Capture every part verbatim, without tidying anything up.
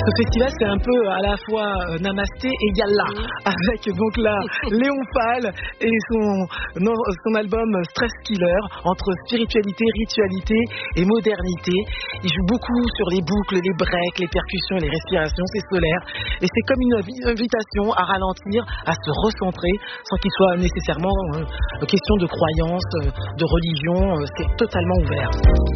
Ce festival, c'est un peu à la fois euh, Namasté et Yalla, oui. Avec donc là Léon Fall et son, non, son album Stress Killer, entre spiritualité, ritualité et modernité. Il joue beaucoup sur les boucles, les breaks, les percussions et les respirations, c'est solaire. Et c'est comme une invitation à ralentir, à se recentrer, sans qu'il soit nécessairement euh, question de croyance, euh, de religion, euh, c'est totalement ouvert.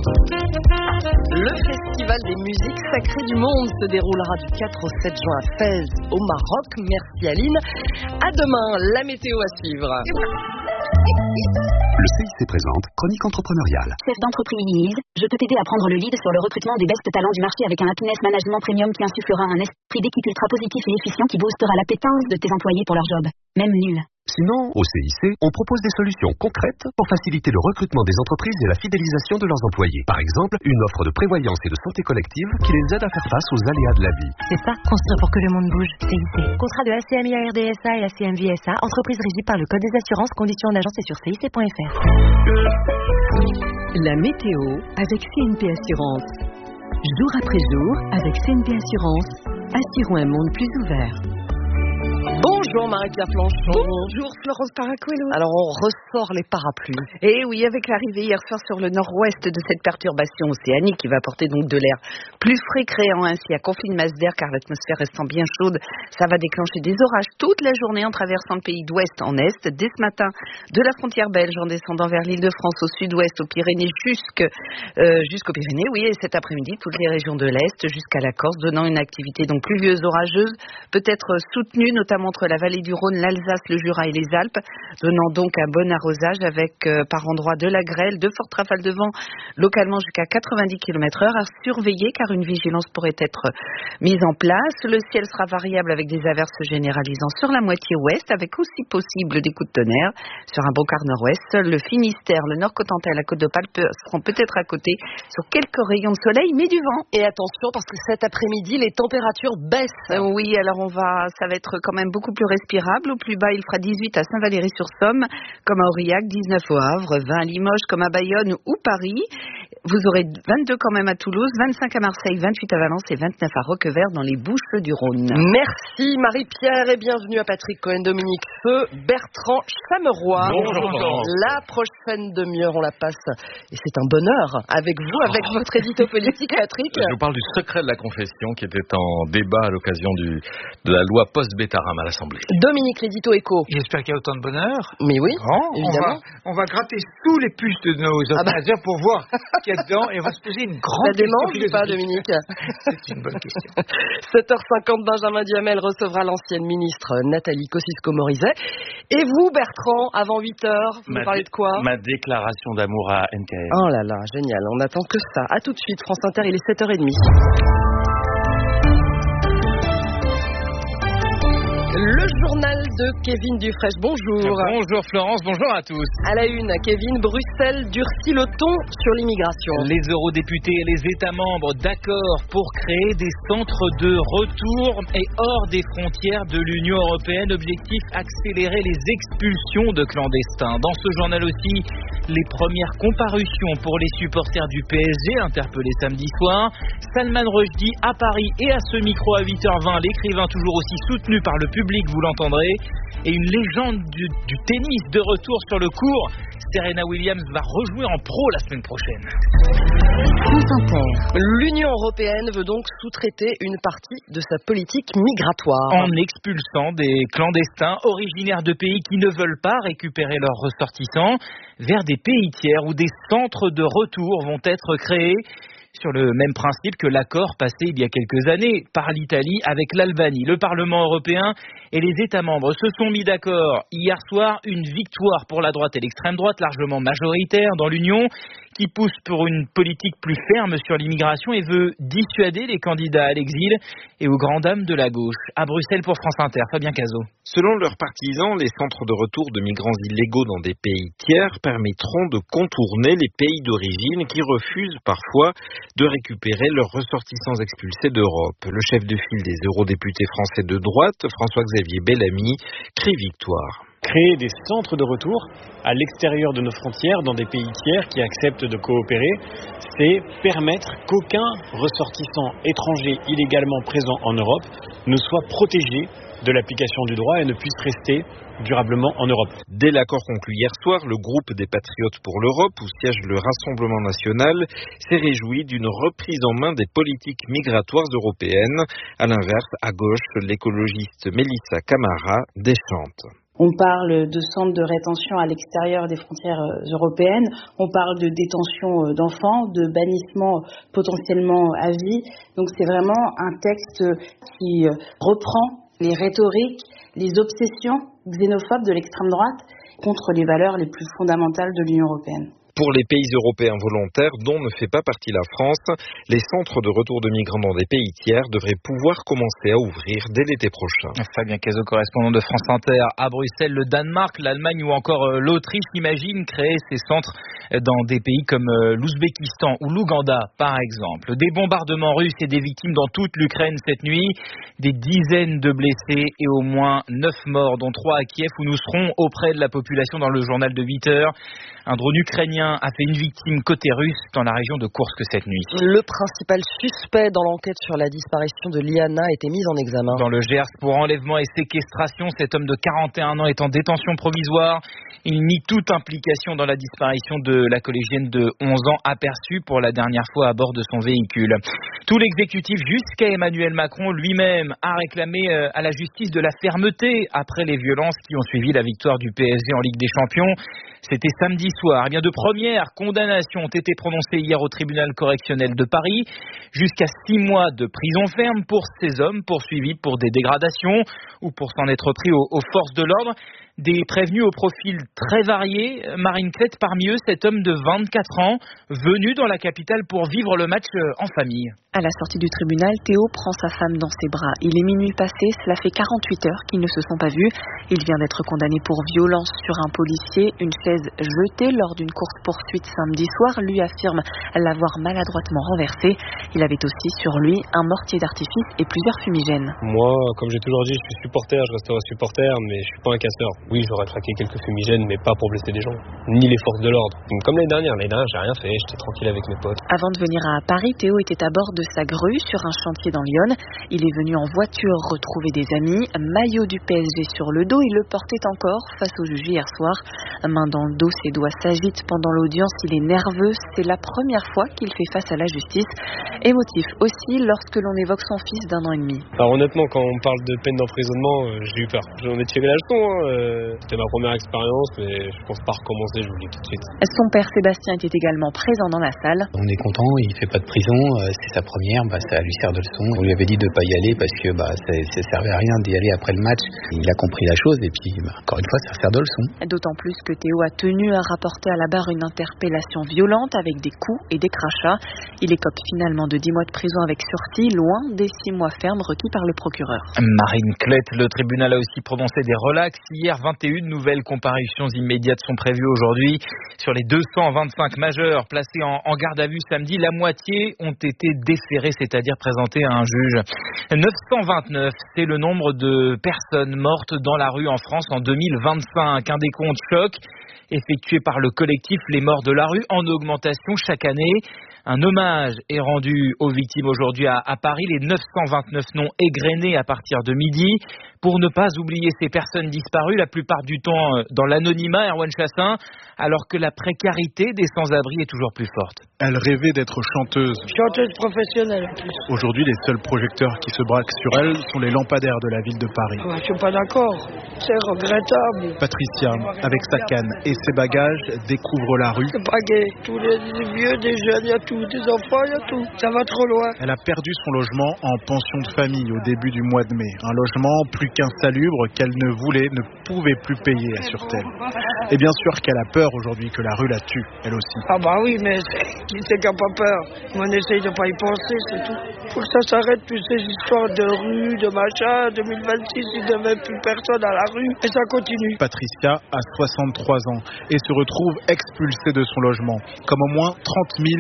Le Festival des musiques sacrées du monde se déroulera du quatre au sept juin à Fès, au Maroc. Merci Aline. À demain, la météo à suivre. Le C I C présente Chronique entrepreneuriale. Chef d'entreprise, je peux t'aider à prendre le lead sur le recrutement des best talents du marché avec un happiness management premium qui insufflera un esprit d'équipe ultra positif et efficient qui boostera l'appétence de tes employés pour leur job, même nul. Sinon, au C I C, on propose des solutions concrètes pour faciliter le recrutement des entreprises et la fidélisation de leurs employés. Par exemple, une offre de prévoyance et de santé collective qui les aide à faire face aux aléas de la vie. C'est ça, construire pour que le monde bouge, C I C. Contrat de A C M I A R D S A et A C M V S A, entreprise régie par le Code des assurances, conditions d'agence et sur C I C point F R. La météo avec C N P Assurance. Jour après jour, avec C N P Assurance, assurons un monde plus ouvert. Bonjour Marie-Pierre Planchon. Bonjour Florence Paracuello. Alors on ressort les parapluies. Et oui, avec l'arrivée hier soir sur le nord-ouest de cette perturbation océanique qui va apporter donc de l'air plus frais, créant ainsi à conflit de masse d'air car l'atmosphère restant bien chaude, ça va déclencher des orages toute la journée en traversant le pays d'ouest en est. Dès ce matin, de la frontière belge en descendant vers l'Île-de-France au sud-ouest, aux Pyrénées jusque, euh, jusqu'aux Pyrénées, oui, et cet après-midi, toutes les régions de l'est jusqu'à la Corse, donnant une activité donc pluvieuse, orageuse, peut-être soutenue, notamment entre la vallée du Rhône, l'Alsace, le Jura et les Alpes, donnant donc un bon arrosage avec euh, par endroits de la grêle, de fortes rafales de vent, localement jusqu'à quatre-vingt-dix kilomètres heure, à surveiller car une vigilance pourrait être mise en place. Le ciel sera variable avec des averses généralisant sur la moitié ouest, avec aussi possible des coups de tonnerre sur un bon quart nord-ouest. Seul le Finistère, le Nord-Cotentin et la Côte d'Opale seront peut-être à côté sur quelques rayons de soleil, mais du vent. Et attention parce que cet après-midi, les températures baissent. Euh, oui, alors on va, ça va être quand même beaucoup plus respirable. Au plus bas, il fera dix-huit à Saint-Valery-sur-Somme, comme à Aurillac, dix-neuf au Havre, vingt à Limoges, comme à Bayonne ou Paris. Vous aurez vingt-deux quand même à Toulouse, vingt-cinq à Marseille, vingt-huit à Valence et vingt-neuf à Roquevert dans les Bouches du Rhône. Merci Marie-Pierre et bienvenue à Patrick Cohen-Dominique Feu, Bertrand Chameroy. Bonjour. La prochaine demi-heure, on la passe. Et c'est un bonheur avec vous, avec oh. votre édito politique, Patrick. Je vous parle du secret de la confession qui était en débat à l'occasion du, de la loi post-Bétaram à l'Assemblée. Dominique, l'édito écho. J'espère qu'il y a autant de bonheur. Mais oui, bon, évidemment. On va, on va gratter sous les puces de nos ordinateurs ah bah. pour voir ce qu'il y a dedans et on va se poser une grande Ça question philosophique. Pas, Dominique. C'est une bonne question. sept heures cinquante, Benjamin Duhamel recevra l'ancienne ministre Nathalie Kosciusko-Morizet. Et vous, Bertrand, avant huit heures, vous ma nous parlez de quoi? Ma déclaration d'amour à N T L. Oh là là, génial. On attend que ça. À tout de suite, France Inter, il est sept heures trente. Le journal de Kevin Dufresne, bonjour. Bonjour Florence, bonjour à tous. À la une, Kevin, Bruxelles durcit le ton sur l'immigration. Les eurodéputés et les États membres d'accord pour créer des centres de retour et hors des frontières de l'Union européenne. Objectif, accélérer les expulsions de clandestins. Dans ce journal aussi, les premières comparutions pour les supporters du P S G interpellés samedi soir. Salman Rushdie à Paris et à ce micro à huit heures vingt, l'écrivain toujours aussi soutenu par le public, vous l'entendrez, et une légende du, du tennis de retour sur le court. Serena Williams va rejouer en pro la semaine prochaine. L'Union européenne veut donc sous-traiter une partie de sa politique migratoire. En expulsant des clandestins originaires de pays qui ne veulent pas récupérer leurs ressortissants vers des pays tiers où des centres de retour vont être créés. Sur le même principe que l'accord passé il y a quelques années par l'Italie avec l'Albanie. Le Parlement européen et les États membres se sont mis d'accord hier soir. Une victoire pour la droite et l'extrême droite, largement majoritaire dans l'Union, qui pousse pour une politique plus ferme sur l'immigration et veut dissuader les candidats à l'exil et aux grandes dames de la gauche. À Bruxelles pour France Inter, Fabien Cazot. Selon leurs partisans, les centres de retour de migrants illégaux dans des pays tiers permettront de contourner les pays d'origine qui refusent parfois de récupérer leurs ressortissants expulsés d'Europe. Le chef de file des eurodéputés français de droite, François-Xavier Bellamy, crie victoire. Créer des centres de retour à l'extérieur de nos frontières, dans des pays tiers qui acceptent de coopérer, c'est permettre qu'aucun ressortissant étranger illégalement présent en Europe ne soit protégé de l'application du droit et ne puisse rester durablement en Europe. Dès l'accord conclu hier soir, le groupe des Patriotes pour l'Europe, où siège le Rassemblement national, s'est réjoui d'une reprise en main des politiques migratoires européennes. À l'inverse, à gauche, l'écologiste Mélissa Camara déchante. On parle de centres de rétention à l'extérieur des frontières européennes, on parle de détention d'enfants, de bannissement potentiellement à vie. Donc c'est vraiment un texte qui reprend les rhétoriques, les obsessions xénophobes de l'extrême droite contre les valeurs les plus fondamentales de l'Union européenne. Pour les pays européens volontaires, dont ne fait pas partie la France, les centres de retour de migrants dans des pays tiers devraient pouvoir commencer à ouvrir dès l'été prochain. Fabien Cazot, correspondant de France Inter à Bruxelles, le Danemark, l'Allemagne ou encore l'Autriche imaginent créer ces centres dans des pays comme l'Ouzbékistan ou l'Ouganda, par exemple. Des bombardements russes et des victimes dans toute l'Ukraine cette nuit, des dizaines de blessés et au moins neuf morts, dont trois à Kiev, où nous serons auprès de la population dans le journal de huit heures. Un drone ukrainien a fait une victime côté russe dans la région de Koursk cette nuit. Le principal suspect dans l'enquête sur la disparition de Liana a été mis en examen. Dans le Gers pour enlèvement et séquestration, cet homme de quarante et un ans est en détention provisoire. Il nie toute implication dans la disparition de la collégienne de onze ans aperçue pour la dernière fois à bord de son véhicule. Tout l'exécutif jusqu'à Emmanuel Macron lui-même a réclamé à la justice de la fermeté après les violences qui ont suivi la victoire du P S G en Ligue des Champions. C'était samedi soir. Eh bien, de premières condamnations ont été prononcées hier au tribunal correctionnel de Paris. Jusqu'à six mois de prison ferme pour ces hommes poursuivis pour des dégradations ou pour s'en être pris aux, aux forces de l'ordre. Des prévenus au profil très varié. Marine Clette, parmi eux, cet homme de vingt-quatre ans, venu dans la capitale pour vivre le match en famille. À la sortie du tribunal, Théo prend sa femme dans ses bras. Il est minuit passé, cela fait quarante-huit heures qu'ils ne se sont pas vus. Il vient d'être condamné pour violence sur un policier. Une chaise jetée lors d'une course-poursuite samedi soir lui affirme l'avoir maladroitement renversé. Il avait aussi sur lui un mortier d'artifice et plusieurs fumigènes. Moi, comme j'ai toujours dit, je suis supporter, je resterai supporter, mais je suis pas un casseur. Oui, j'aurais traqué quelques fumigènes, mais pas pour blesser des gens, ni les forces de l'ordre. Comme l'année dernière, l'année dernière, j'ai rien fait, j'étais tranquille avec mes potes. Avant de venir à Paris, Théo était à bord de sa grue sur un chantier dans l'Yonne. Il est venu en voiture retrouver des amis, maillot du P S G sur le dos, il le portait encore face au juge hier soir. Main dans le dos, ses doigts s'agitent pendant l'audience, il est nerveux, c'est la première fois qu'il fait face à la justice. Émotif aussi lorsque l'on évoque son fils d'un an et demi. Alors honnêtement, quand on parle de peine d'emprisonnement, euh, j'ai eu peur. J'en ai tiré la leçon, hein, euh, c'était ma première expérience, mais je pense pas recommencer, je vous le dis tout de suite. Son père Sébastien était également présent dans la salle. On est content, il fait pas de prison, euh, c'est sa première, bah, ça lui sert de leçon. On lui avait dit de pas y aller parce que bah, ça, ça servait à rien d'y aller après le match. Il a compris la chose et puis bah, encore une fois, ça sert de leçon. D'autant plus que Théo a tenu à rapporter à la barre une interpellation violente avec des coups et des crachats. Il écope finalement de dix mois de prison avec sursis, loin des six mois fermes requis par le procureur. Marine Clette, le tribunal a aussi prononcé des relax. Hier, vingt et une nouvelles comparutions immédiates sont prévues aujourd'hui. Sur les deux cent vingt-cinq majeurs placés en, en garde à vue samedi, la moitié ont été déférés, c'est-à-dire présentés à un juge. neuf cent vingt-neuf, c'est le nombre de personnes mortes dans la rue en France en deux mille vingt-cinq. Un décompte choc effectué par le collectif Les Morts de la rue en augmentation chaque année. Un hommage est rendu aux victimes aujourd'hui à, à Paris. Les neuf cent vingt-neuf noms égrenés à partir de midi pour ne pas oublier ces personnes disparues, la plupart du temps dans l'anonymat, Erwan Chassin, alors que la précarité des sans-abri est toujours plus forte. Elle rêvait d'être chanteuse. Chanteuse professionnelle en plus. Aujourd'hui, les seuls projecteurs qui se braquent sur elle sont les lampadaires de la ville de Paris. Ouais, je suis pas d'accord. C'est regrettable. Patricia, avec sa canne et ses bagages, découvre la rue. C'est pas gay. Tous les vieux, des jeunes, il y a tout. Des enfants, il y a tout. Ça va trop loin. Elle a perdu son logement en pension de famille au début du mois de mai. Un logement plus qu'insalubre qu'elle ne voulait, ne pouvait plus payer, assure-t-elle. Et bien sûr qu'elle a peur aujourd'hui que la rue la tue, elle aussi. Ah bah oui, mais qui c'est qui n'a pas peur? Moi, on essaye de pas y penser, c'est tout. Faut que ça s'arrête, plus ces histoires de rue, de machin. deux mille vingt-six, il n'y avait plus personne à la rue. Et ça continue. Patricia a soixante-trois ans et se retrouve expulsée de son logement. Comme au moins trente mille cinq cents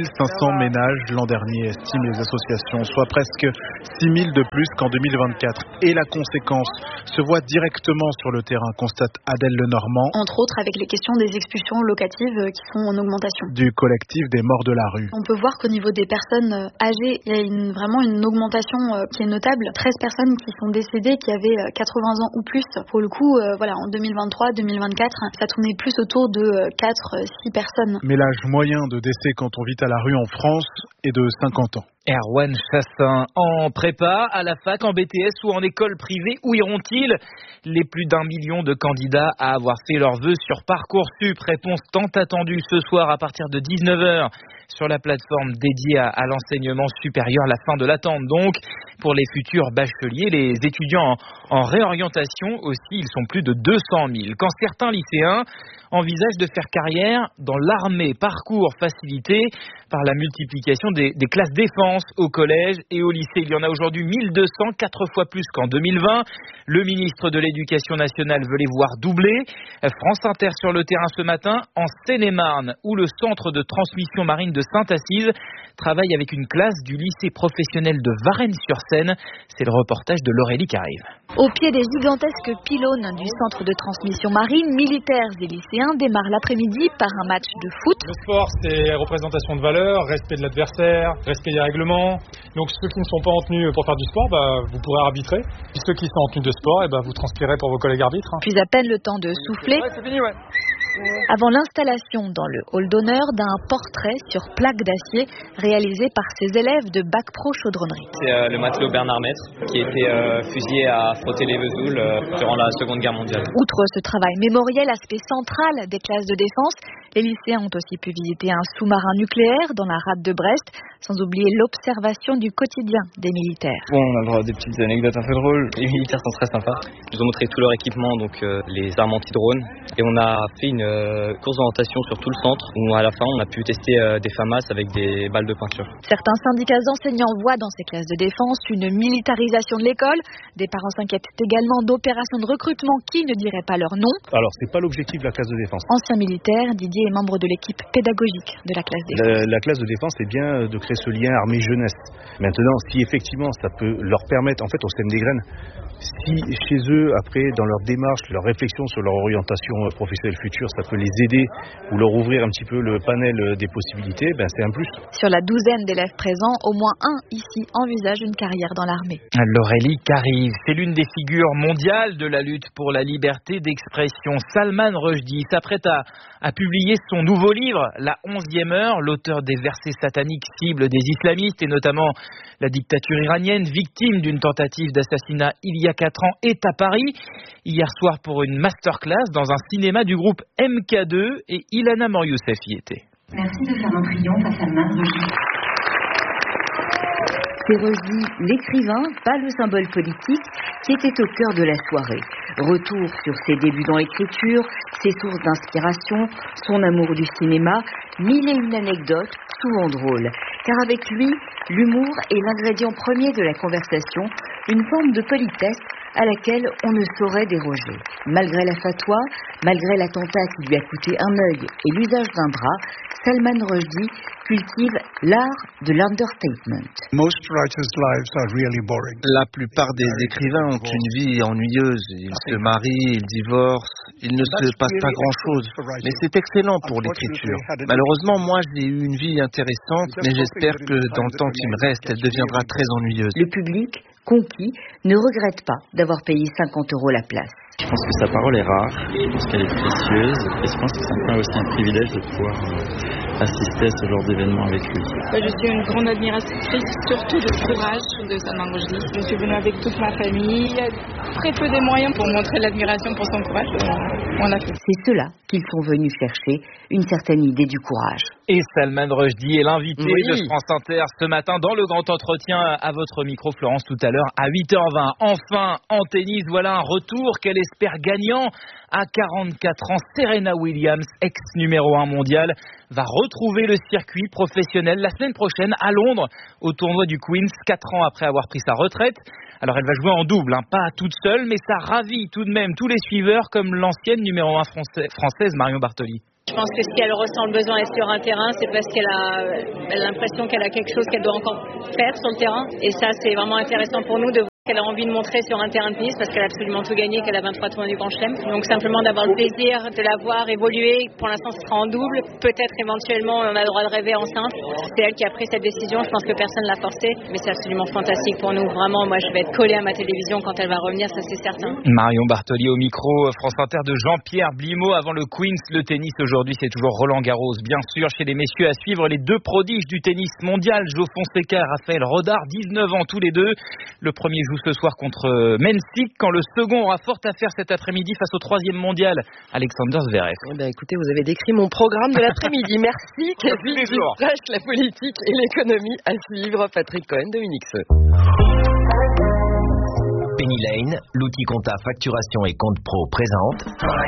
cents ménages l'an dernier, estiment les associations, soit presque six mille de plus qu'en deux mille vingt-quatre. Et la conséquence se voit directement sur le terrain, constate Adèle Lenormand. Entre autres avec les questions des expulsions locatives qui sont en augmentation. Du collectif des morts de la rue. On peut voir qu'au niveau des personnes âgées, il y a une, vraiment une augmentation qui est notable. treize personnes qui sont décédées, qui avaient quatre-vingts ans ou plus. Pour le coup, euh, voilà, en deux mille vingt-trois deux mille vingt-quatre, ça tournait plus autour de quatre six personnes. Mais l'âge moyen de décès quand on vit à la rue en France est de cinquante ans. Erwan Chassin, en prépa, à la fac, en B T S ou en école privée, où iront-ils? Les plus d'un million de candidats à avoir fait leurs vœux sur Parcoursup. Réponse tant attendue ce soir à partir de dix-neuf heures sur la plateforme dédiée à, à l'enseignement supérieur. La fin de l'attente donc pour les futurs bacheliers. Les étudiants en, en réorientation aussi, ils sont plus de deux cent mille. Quand certains lycéens envisagent de faire carrière dans l'armée, parcours facilité par la multiplication des, des classes défense au collège et au lycée. Il y en a aujourd'hui mille deux cents, quatre fois plus qu'en deux mille vingt. Le ministre de l'Éducation nationale veut les voir doubler. France Inter sur le terrain ce matin, en Seine-et-Marne, où le centre de transmission marine de Sainte-Assise travaille avec une classe du lycée professionnel de Varennes-sur-Seine. C'est le reportage de Laurélie qui arrive. Au pied des gigantesques pylônes du centre de transmission marine, militaires et lycéens démarrent l'après-midi par un match de foot. Le sport, c'est représentation de valeurs, respect de l'adversaire, respect des règlements. Donc ceux qui ne sont pas en tenue pour faire du sport, bah, vous pourrez arbitrer. Puis ceux qui sont en tenue de sport, et bah, vous transpirez pour vos collègues arbitres. Hein. Puis à peine le temps de souffler. Ouais, c'est fini, ouais. Avant l'installation dans le hall d'honneur d'un portrait sur plaque d'acier réalisé par ses élèves de Bac Pro Chaudronnerie. C'est euh, le matelot Bernard Maître qui a été euh, fusillé à frotter les Vesoul euh, durant la Seconde Guerre mondiale. Outre ce travail mémoriel, aspect central des classes de défense, les lycéens ont aussi pu visiter un sous-marin nucléaire dans la rade de Brest, sans oublier l'observation du quotidien des militaires. Bon, on a le droit à des petites anecdotes un peu drôles. Les militaires sont très sympas. Ils nous ont montré tout leur équipement, donc euh, les armes anti-drones. Et on a fait une euh, course d'orientation sur tout le centre, où à la fin on a pu tester euh, des FAMAS avec des balles de peinture. Certains syndicats enseignants voient dans ces classes de défense une militarisation de l'école. Des parents s'inquiètent également d'opérations de recrutement qui ne diraient pas leur nom. Alors c'est pas l'objectif de la classe de défense. Ancien militaire, Didier est membre de l'équipe pédagogique de la classe de défense. La, la classe de défense, c'est bien de créer ce lien armée-jeunesse. Maintenant, si effectivement ça peut leur permettre, en fait on sème des graines, si chez eux, après, dans leur démarche, leur réflexion sur leur orientation professionnelle future, ça peut les aider ou leur ouvrir un petit peu le panel des possibilités, ben c'est un plus. Sur la douzaine d'élèves présents, au moins un ici envisage une carrière dans l'armée. Laurélie Carive, c'est l'une des figures mondiales de la lutte pour la liberté d'expression. Salman Rushdie s'apprête à, à publier son nouveau livre, La onzième heure. L'auteur des versets sataniques cible des islamistes et notamment la dictature iranienne, victime d'une tentative d'assassinat il y a quatre ans, est à Paris. Hier soir pour une masterclass dans un cinéma du groupe M K deux et Ilana Morioussef y était. Merci de faire un triomphe à Salman Rushdie. C'est Rushdie, l'écrivain, pas le symbole politique, qui était au cœur de la soirée. Retour sur ses débuts dans l'écriture, ses sources d'inspiration, son amour du cinéma, mille et une anecdotes, souvent drôles. Car avec lui, l'humour est l'ingrédient premier de la conversation, une forme de politesse à laquelle on ne saurait déroger. Malgré la fatwa, malgré l'attentat qui lui a coûté un œil et l'usage d'un bras, Salman Rushdie cultive l'art de l'understatement. La plupart des écrivains ont une vie ennuyeuse. Ils se marient, ils divorcent, il ne se passe pas grand-chose. Mais c'est excellent pour l'écriture. Malheureusement, moi, j'ai eu une vie intéressante, mais j'espère que dans le temps qui me reste, elle deviendra très ennuyeuse. Le public, conquis, ne regrette pas d'avoir payé cinquante euros la place. Je pense que sa parole est rare, je pense qu'elle est précieuse et je pense que c'est un peu aussi un privilège de pouvoir euh, assister à ce genre d'événement avec lui. Je suis une grande admiratrice, surtout du courage de Salman Rushdie. Je suis venue avec toute ma famille. Il y a très peu de moyens pour montrer l'admiration pour son courage. On a fait. C'est cela qu'ils sont venus chercher, une certaine idée du courage. Et Salman Rushdie est l'invité oui. de France Inter ce matin dans le grand entretien à votre micro, Florence, tout à l'heure à huit heures vingt. Enfin, en tennis, voilà un retour qu'elle espère gagnant. À quarante-quatre ans, Serena Williams, ex-numéro un mondial, va retrouver le circuit professionnel la semaine prochaine à Londres au tournoi du Queen's, quatre ans après avoir pris sa retraite. Alors elle va jouer en double, hein, pas toute seule, mais ça ravit tout de même tous les suiveurs comme l'ancienne numéro un française Marion Bartoli. Je pense que si elle ressent le besoin d'être sur un terrain, c'est parce qu'elle a, elle a l'impression qu'elle a quelque chose qu'elle doit encore faire sur le terrain. Et ça, c'est vraiment intéressant pour nous de voir qu'elle a envie de montrer sur un terrain de tennis parce qu'elle a absolument tout gagné, qu'elle a vingt-trois tournois du Grand Chelem. Donc simplement d'avoir le plaisir de la voir évoluer. Pour l'instant, ce sera en double. Peut-être éventuellement, on a le droit de rêver en simple. C'est elle qui a pris cette décision. Je pense que personne ne l'a forcée. Mais c'est absolument fantastique pour nous. Vraiment, moi, je vais être collée à ma télévision quand elle va revenir, ça c'est certain. Marion Bartoli au micro, France Inter de Jean-Pierre Blimaud avant le Queens. Le tennis aujourd'hui, c'est toujours Roland Garros. Bien sûr, chez les messieurs, à suivre les deux prodiges du tennis mondial, Jo Fonseca et Raphaël Rodard, dix-neuf ans tous les deux. Le premier joue ce soir contre Mensik, quand le second aura fort à faire cet après-midi face au troisième mondial, Alexander Zverev. Eh bien, écoutez, vous avez décrit mon programme de l'après-midi. Merci, Kevin Dufresne, la politique et l'économie à suivre. Patrick Cohen, Dominique Seux. Penny Lane, l'outil compta facturation et compte pro présente.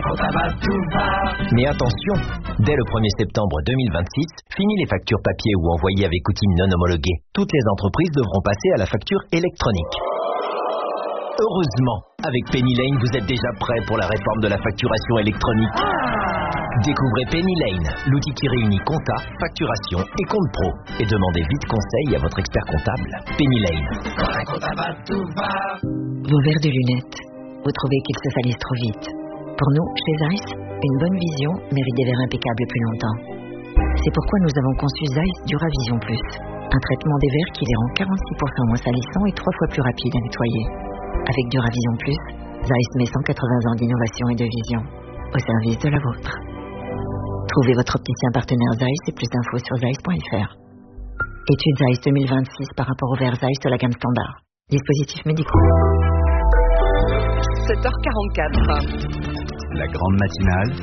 Mais attention, dès le premier septembre deux mille vingt-six, fini les factures papier ou envoyées avec outils non homologués. Toutes les entreprises devront passer à la facture électronique. Heureusement, avec Penny Lane, vous êtes déjà prêt pour la réforme de la facturation électronique. Découvrez Penny Lane, l'outil qui réunit compta, facturation et compte pro. Et demandez vite conseil à votre expert comptable. Penny Lane. Vos verres de lunettes, vous trouvez qu'ils se salissent trop vite. Pour nous, chez Zeiss, une bonne vision mérite des verres impeccables plus longtemps. C'est pourquoi nous avons conçu Zeiss Duravision Plus, un traitement des verres qui les rend quarante-six pour cent moins salissants et trois fois plus rapides à nettoyer. Avec Duravision Plus, Zeiss met cent quatre-vingts ans d'innovation et de vision au service de la vôtre. Trouvez votre opticien partenaire Zeiss et plus d'infos sur zeiss point f r. Étude Zeiss deux mille vingt-six par rapport au verre Zeiss de la gamme standard. Dispositifs médicaux. sept heures quarante-quatre. La grande matinale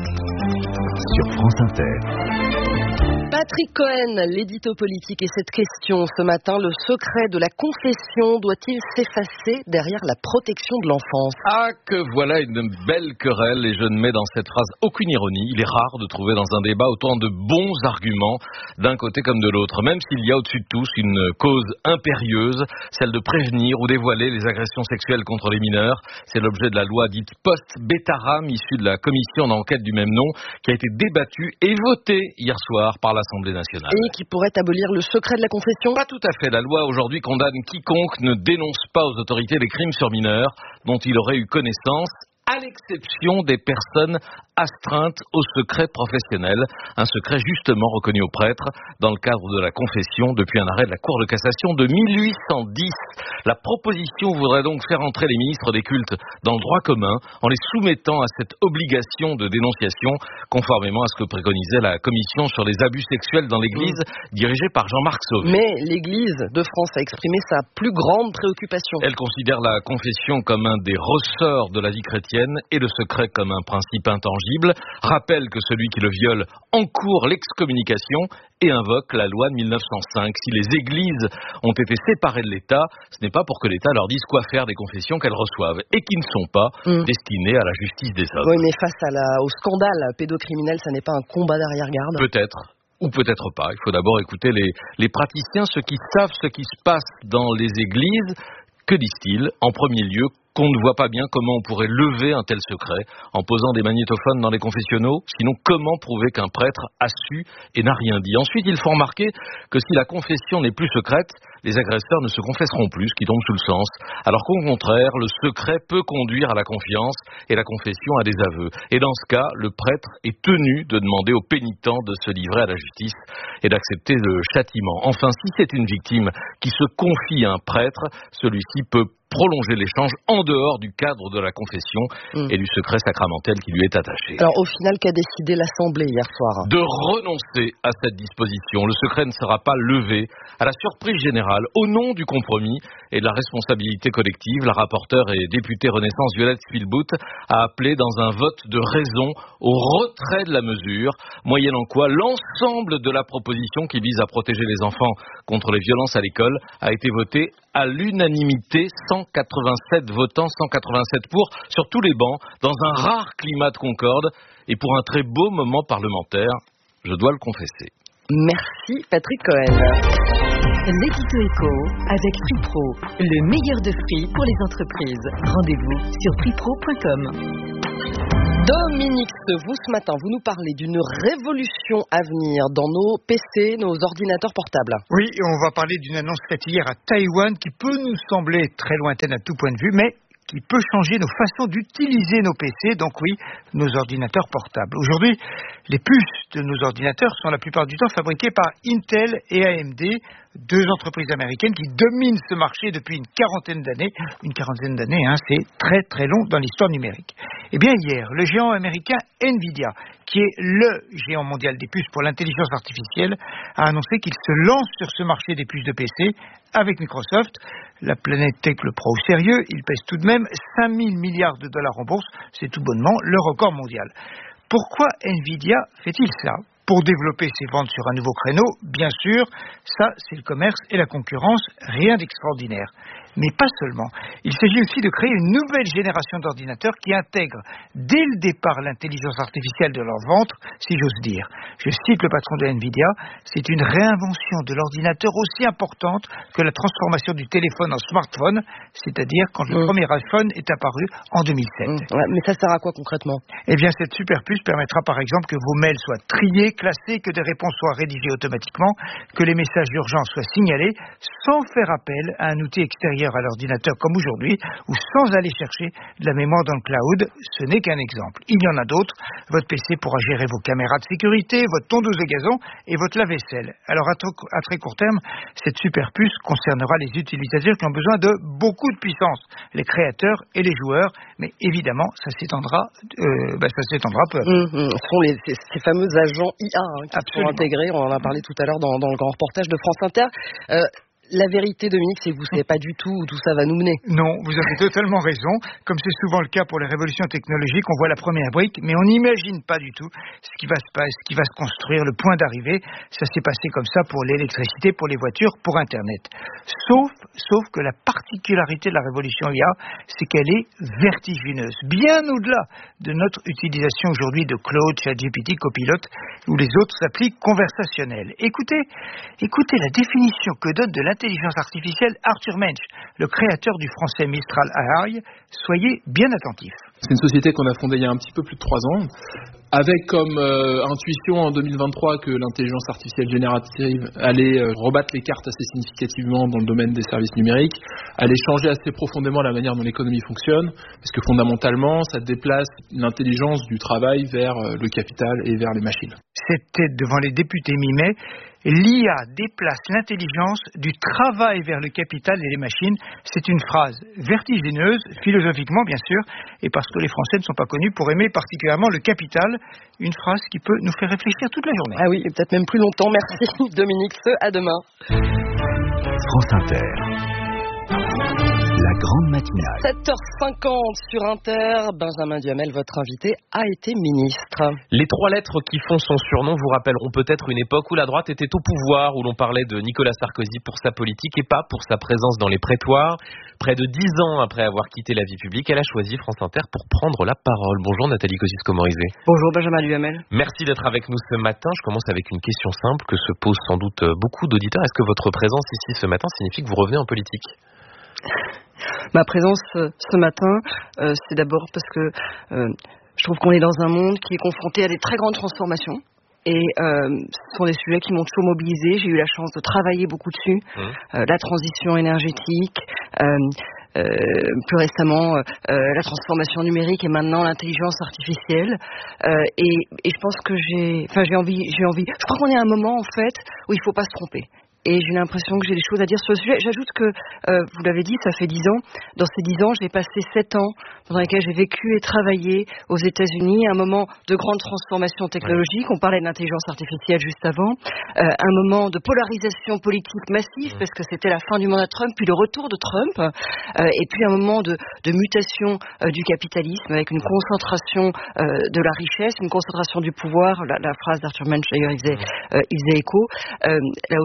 sur France Inter. Patrick Cohen, l'édito politique et cette question ce matin, le secret de la confession doit-il s'effacer derrière la protection de l'enfance? Ah, que voilà une belle querelle et je ne mets dans cette phrase aucune ironie. Il est rare de trouver dans un débat autant de bons arguments d'un côté comme de l'autre, même s'il y a au-dessus de tous une cause impérieuse, celle de prévenir ou dévoiler les agressions sexuelles contre les mineurs. C'est l'objet de la loi dite post-Betaram, issue de la commission d'enquête du même nom, qui a été débattue et votée hier soir par l'Assemblée nationale. Et qui pourrait abolir le secret de la confession? Pas tout à fait. La loi aujourd'hui condamne quiconque ne dénonce pas aux autorités les crimes sur mineurs dont il aurait eu connaissance, à l'exception des personnes astreintes au secret professionnel, un secret justement reconnu aux prêtres dans le cadre de la confession depuis un arrêt de la Cour de cassation de mille huit cent dix. La proposition voudrait donc faire entrer les ministres des cultes dans le droit commun en les soumettant à cette obligation de dénonciation, conformément à ce que préconisait la commission sur les abus sexuels dans l'Église, dirigée par Jean-Marc Sauvé. Mais l'Église de France a exprimé sa plus grande préoccupation. Elle considère la confession comme un des ressorts de la vie chrétienne et le secret comme un principe intangible, rappelle que celui qui le viole encourt l'excommunication et invoque la loi de mille neuf cent cinq. Si les églises ont été séparées de l'État, ce n'est pas pour que l'État leur dise quoi faire des confessions qu'elles reçoivent et qui ne sont pas mmh. destinées à la justice des hommes. Oui, mais face à la, au scandale pédocriminel, ça n'est pas un combat d'arrière-garde? Peut-être. Ou peut-être pas. Il faut d'abord écouter les, les praticiens, ceux qui savent ce qui se passe dans les églises. Que disent-ils? En premier lieu, qu'on ne voit pas bien comment on pourrait lever un tel secret en posant des magnétophones dans les confessionnaux. Sinon, comment prouver qu'un prêtre a su et n'a rien dit? Ensuite, il faut remarquer que si la confession n'est plus secrète, les agresseurs ne se confesseront plus, ce qui tombe sous le sens. Alors qu'au contraire, le secret peut conduire à la confiance et la confession à des aveux. Et dans ce cas, le prêtre est tenu de demander aux pénitents de se livrer à la justice et d'accepter le châtiment. Enfin, si c'est une victime qui se confie à un prêtre, celui-ci peut prolonger l'échange en dehors du cadre de la confession mmh. et du secret sacramentel qui lui est attaché. Alors au final, qu'a décidé l'Assemblée hier soir? De renoncer à cette disposition. Le secret ne sera pas levé. À la surprise générale, au nom du compromis et de la responsabilité collective, la rapporteure et députée Renaissance Violette Spielbout a appelé dans un vote de raison au retrait de la mesure, moyennant quoi l'ensemble de la proposition qui vise à protéger les enfants contre les violences à l'école a été votée à l'unanimité, cent quatre-vingt-sept votants, cent quatre-vingt-sept pour, sur tous les bancs, dans un rare climat de concorde et pour un très beau moment parlementaire, je dois le confesser. Merci Patrick Cohen. L'édito éco avec Free Pro, le meilleur de Free pour les entreprises. Rendez-vous sur free pro point com. Dominique, vous ce matin, vous nous parlez d'une révolution à venir dans nos P C, nos ordinateurs portables. Oui, et on va parler d'une annonce faite hier à Taïwan qui peut nous sembler très lointaine à tout point de vue, mais qui peut changer nos façons d'utiliser nos P C, donc oui, nos ordinateurs portables. Aujourd'hui, les puces de nos ordinateurs sont la plupart du temps fabriquées par Intel et A M D, deux entreprises américaines qui dominent ce marché depuis une quarantaine d'années. Une quarantaine d'années, hein, c'est très très long dans l'histoire numérique. Eh bien hier, le géant américain Nvidia, qui est le géant mondial des puces pour l'intelligence artificielle, a annoncé qu'il se lance sur ce marché des puces de P C avec Microsoft. La planète Tech le prend au sérieux, il pèse tout de même cinq mille milliards de dollars en bourse, c'est tout bonnement le record mondial. Pourquoi Nvidia fait-il ça ? Pour développer ses ventes sur un nouveau créneau, bien sûr, ça c'est le commerce et la concurrence, rien d'extraordinaire. Mais pas seulement. Il s'agit aussi de créer une nouvelle génération d'ordinateurs qui intègre dès le départ l'intelligence artificielle de leur ventre, si j'ose dire. Je cite le patron de Nvidia, c'est une réinvention de l'ordinateur aussi importante que la transformation du téléphone en smartphone, c'est-à-dire quand le mmh. premier iPhone est apparu en deux mille sept. Mmh. Ouais, mais ça sert à quoi concrètement ? Eh bien, cette super puce permettra par exemple que vos mails soient triés, classés, que des réponses soient rédigées automatiquement, que les messages urgents soient signalés, sans faire appel à un outil extérieur à l'ordinateur comme aujourd'hui, ou sans aller chercher de la mémoire dans le cloud. Ce n'est qu'un exemple. Il y en a d'autres. Votre P C pourra gérer vos caméras de sécurité, votre tondeuse de gazon et votre lave-vaisselle. Alors à, t- à très court terme, cette super puce concernera les utilisateurs qui ont besoin de beaucoup de puissance, les créateurs et les joueurs, mais évidemment, ça s'étendra, euh, bah, ça s'étendra peu à peu. Mmh, mmh. Ce sont les, ces, ces fameux agents I A hein, qui Absolument. sont intégrés. On en a parlé tout à l'heure dans, dans le grand reportage de France Inter. Euh, La vérité, Dominique, c'est que vous ne savez pas du tout où tout ça va nous mener. Non, vous avez totalement raison. Comme c'est souvent le cas pour les révolutions technologiques, on voit la première brique, mais on n'imagine pas du tout ce qui va se passer, ce qui va se construire, le point d'arrivée. Ça s'est passé comme ça pour l'électricité, pour les voitures, pour Internet. Sauf, sauf que la particularité de la révolution I A, c'est qu'elle est vertigineuse, bien au-delà de notre utilisation aujourd'hui de Claude, ChatGPT, Copilot ou les autres applis conversationnelles. Écoutez, écoutez la définition que donne de l'intelligence Intelligence artificielle Arthur Mensch, le créateur du français Mistral A I. Soyez bien attentifs. C'est une société qu'on a fondée il y a un petit peu plus de trois ans, avec comme euh, intuition en deux mille vingt-trois que l'intelligence artificielle générative allait euh, rebattre les cartes assez significativement dans le domaine des services numériques, allait changer assez profondément la manière dont l'économie fonctionne, parce que fondamentalement, ça déplace l'intelligence du travail vers euh, le capital et vers les machines. C'était devant les députés mi-mai. L'I A déplace l'intelligence du travail vers le capital et les machines. C'est une phrase vertigineuse, philosophiquement bien sûr, et parce que les Français ne sont pas connus pour aimer particulièrement le capital. Une phrase qui peut nous faire réfléchir toute la journée. Ah oui, et peut-être même plus longtemps. Merci Dominique. À demain. France Inter. La grande matinale. sept heures cinquante sur Inter. Benjamin Duhamel, votre invité, a été ministre. Les trois lettres qui font son surnom vous rappelleront peut-être une époque où la droite était au pouvoir, où l'on parlait de Nicolas Sarkozy pour sa politique et pas pour sa présence dans les prétoires. Près de dix ans après avoir quitté la vie publique, elle a choisi France Inter pour prendre la parole. Bonjour Nathalie Kosciusko-Morizet. Bonjour Benjamin Duhamel. Merci d'être avec nous ce matin. Je commence avec une question simple que se posent sans doute beaucoup d'auditeurs. Est-ce que votre présence ici ce matin signifie que vous revenez en politique ? Ma présence euh, ce matin, euh, c'est d'abord parce que euh, je trouve qu'on est dans un monde qui est confronté à des très grandes transformations. Et euh, ce sont des sujets qui m'ont toujours mobilisée. J'ai eu la chance de travailler beaucoup dessus. Mmh. Euh, la transition énergétique, euh, euh, plus récemment euh, la transformation numérique et maintenant l'intelligence artificielle. Euh, et, et je pense que j'ai, enfin j'ai envie, j'ai envie. Je crois qu'on est à un moment en fait où il ne faut pas se tromper. Et j'ai l'impression que j'ai des choses à dire sur le sujet. J'ajoute que, euh, vous l'avez dit, ça fait dix ans. Dans ces dix ans, j'ai passé sept ans pendant lesquels j'ai vécu et travaillé aux États-Unis, un moment de grande transformation technologique. On parlait de l'intelligence artificielle juste avant. Euh, un moment de polarisation politique massive, parce que c'était la fin du mandat Trump, puis le retour de Trump. Euh, et puis un moment de, de mutation euh, du capitalisme, avec une concentration euh, de la richesse, une concentration du pouvoir. La, la phrase d'Arthur Mensch, d'ailleurs, il faisait, euh, il faisait écho. Euh, là aussi, c'est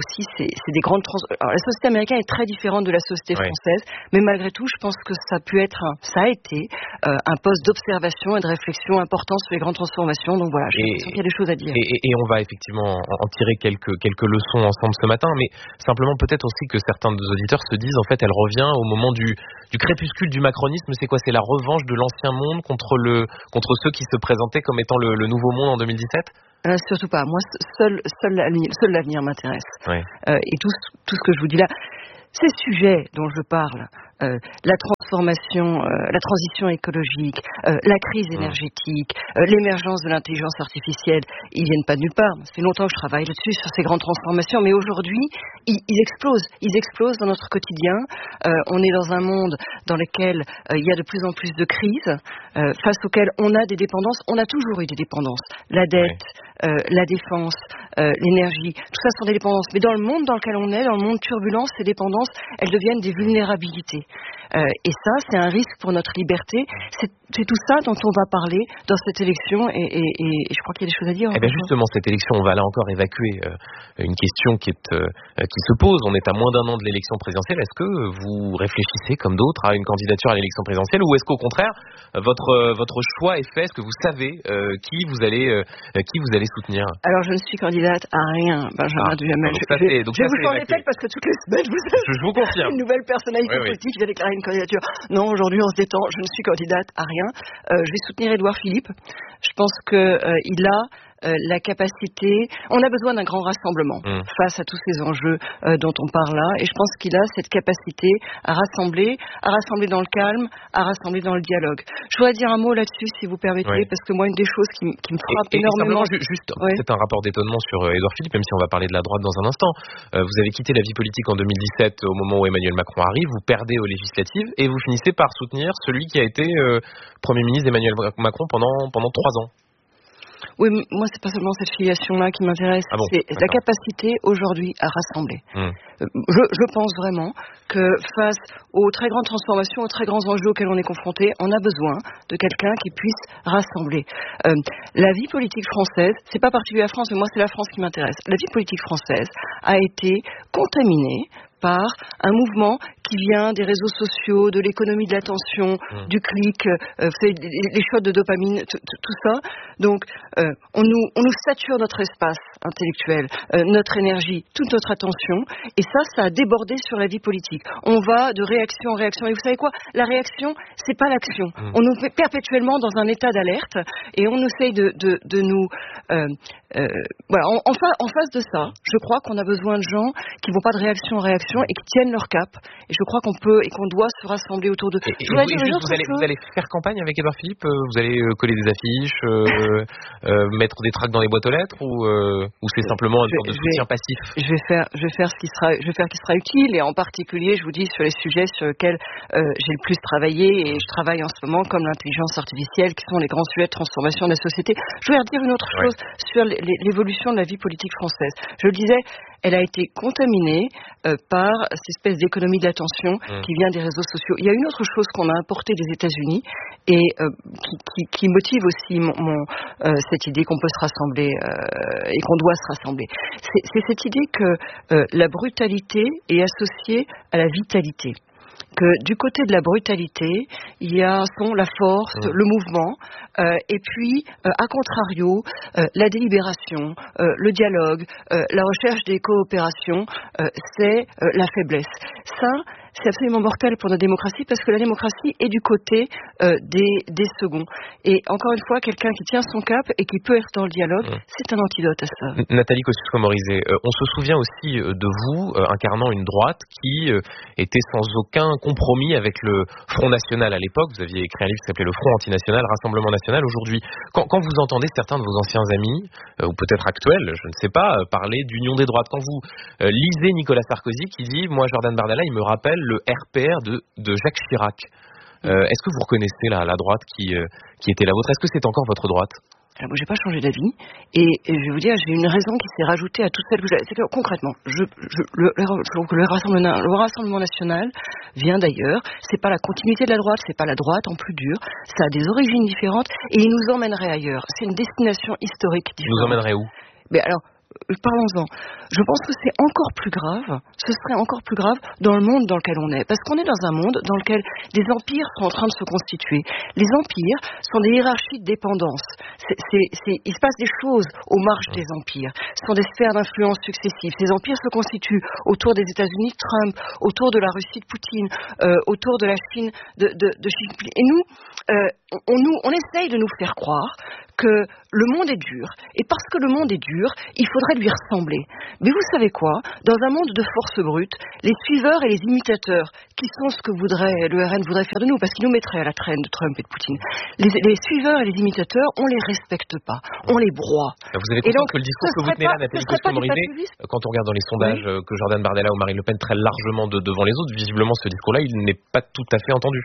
c'est des grandes trans... Alors, la société américaine est très différente de la société ouais. française, mais malgré tout, je pense que ça a pu être, un, ça a été euh, un poste d'observation et de réflexion important sur les grandes transformations. Donc voilà, je pense qu'il y a des choses à dire. Et, et, et on va effectivement en tirer quelques quelques leçons ensemble ce matin, mais simplement peut-être aussi que certains de nos auditeurs se disent en fait, elle revient au moment du du crépuscule du macronisme. C'est quoi? C'est la revanche de l'ancien monde contre le contre ceux qui se présentaient comme étant le, le nouveau monde en deux mille dix-sept? Euh, surtout pas. Moi, seul, seul, l'avenir, seul l'avenir m'intéresse. Ouais. Euh, et tout, tout ce que je vous dis là, ces sujets dont je parle, euh, la transformation, euh, la transition écologique, euh, la crise énergétique, euh, l'émergence de l'intelligence artificielle, ils viennent pas de nulle part. Ça fait longtemps que je travaille là-dessus, sur ces grandes transformations, mais aujourd'hui, ils, ils explosent. Ils explosent dans notre quotidien. Euh, on est dans un monde dans lequel euh, il y a de plus en plus de crises, euh, face auxquelles on a des dépendances. On a toujours eu des dépendances. La dette, ouais. euh, la défense, euh, l'énergie, tout ça sont des dépendances. Mais dans le monde dans lequel on est, dans le monde turbulent, ces dépendances, elles deviennent des vulnérabilités. Euh, et ça, c'est un risque pour notre liberté. C'est, c'est tout ça dont on va parler dans cette élection, et, et, et je crois qu'il y a des choses à dire. Eh bien justement, cette élection, on va là encore évacuer euh, une question qui, est, euh, qui se pose. On est à moins d'un an de l'élection présidentielle. Est-ce que vous réfléchissez, comme d'autres, à une candidature à l'élection présidentielle, ou est-ce qu'au contraire, votre, euh, votre choix est fait? Est-ce que vous savez euh, qui vous allez euh, qui vous allez soutenir? Alors, je ne suis candidate à rien, Benjamin ah, Duhamel. Je, je, je, je vous changer les têtes parce que toutes les semaines, vous avez je, je vous confirme. une nouvelle personnalité oui, politique qui oui. vient déclarer une candidature. Non, aujourd'hui, on se détend. Je ne suis candidate à rien. Euh, je vais soutenir Édouard Philippe. Je pense qu'il euh, a euh, la capacité... On a besoin d'un grand rassemblement mmh. face à tous ces enjeux euh, dont on parle là. Et je pense qu'il a cette capacité à rassembler, à rassembler dans le calme, à rassembler dans le dialogue. Je voudrais dire un mot là-dessus, si vous permettez, oui. parce que moi, une des choses qui, qui me frappe et, et énormément... Et juste, ouais. c'est un rapport d'étonnement sur euh, Édouard Philippe, même si on va parler de la droite dans un instant. Euh, vous avez quitté la vie politique en deux mille dix-sept, au moment où Emmanuel Macron arrive, vous perdez aux législatives, et vous finissez par soutenir celui qui a été euh, Premier ministre d'Emmanuel Macron pendant, pendant trois ans. Oui, moi, c'est pas seulement cette filiation-là qui m'intéresse, ah bon, c'est d'accord. la capacité aujourd'hui à rassembler. Mmh. Je, je pense vraiment que face aux très grandes transformations, aux très grands enjeux auxquels on est confronté, on a besoin de quelqu'un qui puisse rassembler. Euh, la vie politique française, c'est pas particulier à la France, mais moi, c'est la France qui m'intéresse. La vie politique française a été contaminée par un mouvement qui vient des réseaux sociaux, de l'économie de l'attention, mmh. du clic, euh, les shots de dopamine, t- t- tout ça. Donc, euh, on, nous, on nous sature notre espace intellectuel, euh, notre énergie, toute notre attention, et ça, ça a débordé sur la vie politique. On va de réaction en réaction, et vous savez quoi? La réaction, c'est pas l'action. Mmh. On nous met perpétuellement dans un état d'alerte, et on essaye de, de, de nous... Euh, euh, voilà, en, en, fa- en face de ça, je crois qu'on a besoin de gens qui vont pas de réaction en réaction et qui tiennent leur cap. Et je crois qu'on peut et qu'on doit se rassembler autour de. Et, et vous, dire juste, vous, allez, vous allez faire campagne avec Édouard Philippe? Vous allez euh, coller des affiches, euh, euh, mettre des tracts dans les boîtes aux lettres, ou, euh, ou c'est simplement une sorte de soutien vais, passif? Je vais faire, je vais faire ce qui sera, je vais faire ce qui sera utile, et en particulier, je vous dis, sur les sujets sur lesquels euh, j'ai le plus travaillé, et je travaille en ce moment, comme l'intelligence artificielle, qui sont les grands sujets de transformation de la société. Je vais redire une autre chose ouais. sur l'évolution de la vie politique française. Je le disais, elle a été contaminée euh, par cette espèce d'économie de l'attention mmh. qui vient des réseaux sociaux. Il y a une autre chose qu'on a importée des États-Unis et euh, qui, qui, qui motive aussi mon, mon, euh, cette idée qu'on peut se rassembler euh, et qu'on doit se rassembler. C'est, c'est cette idée que euh, la brutalité est associée à la vitalité. Que du côté de la brutalité, il y a son, la force, mmh. le mouvement, euh, et puis, euh, à contrario, euh, la délibération, euh, le dialogue, euh, la recherche des coopérations, euh, c'est euh, la faiblesse. Ça, c'est absolument mortel pour notre démocratie, parce que la démocratie est du côté euh, des, des seconds. Et encore une fois, quelqu'un qui tient son cap et qui peut être dans le dialogue, mmh. c'est un antidote à ça. Nathalie Kosciusko-Morizet, euh, on se souvient aussi euh, de vous euh, incarnant une droite qui euh, était sans aucun compromis avec le Front National à l'époque. Vous aviez écrit un livre qui s'appelait Le Front Antinational, Rassemblement National. Aujourd'hui, quand, quand vous entendez certains de vos anciens amis, euh, ou peut-être actuels, je ne sais pas, euh, parler d'union des droites, quand vous euh, lisez Nicolas Sarkozy qui dit « Moi, Jordan Bardella, il me rappelle le R P R de, de Jacques Chirac. Euh, est-ce que vous reconnaissez la, la droite qui, euh, qui était la vôtre? Est-ce que c'est encore votre droite? Alors, moi, j'ai pas changé d'avis, et, et je vais vous dire, j'ai une raison qui s'est rajoutée à toutes celles que vous avez. C'est que, concrètement, je, je, le, le, le, rassemblement, le Rassemblement National vient d'ailleurs. C'est pas la continuité de la droite, c'est pas la droite en plus dur. Ça a des origines différentes, et il nous emmènerait ailleurs. C'est une destination historique différente. Il nous emmènerait où? Mais alors, parlons-en. Je pense que c'est encore plus grave, ce serait encore plus grave dans le monde dans lequel on est. Parce qu'on est dans un monde dans lequel des empires sont en train de se constituer. Les empires sont des hiérarchies de dépendance. C'est, c'est, c'est, il se passe des choses aux marges des empires. Ce sont des sphères d'influence successives. Ces empires se constituent autour des États-Unis de Trump, autour de la Russie de Poutine, euh, autour de la Chine de, de, de Xi Jinping. Et nous, euh, on, nous, on essaye de nous faire croire que le monde est dur. Et parce que le monde est dur, il faudrait lui ressembler. Mais vous savez quoi ? Dans un monde de force brute, les suiveurs et les imitateurs, qui sont ce que voudrait, le R N voudrait faire de nous, parce qu'ils nous mettraient à la traîne de Trump et de Poutine, les, les suiveurs et les imitateurs, on les respecte pas, on les broie. Vous avez conscience que le discours que vous tenez là, Nathalie Coste-Morizet, quand on regarde dans les sondages oui. que Jordan Bardella ou Marine Le Pen très largement de, devant les autres, visiblement ce discours-là, il n'est pas tout à fait entendu.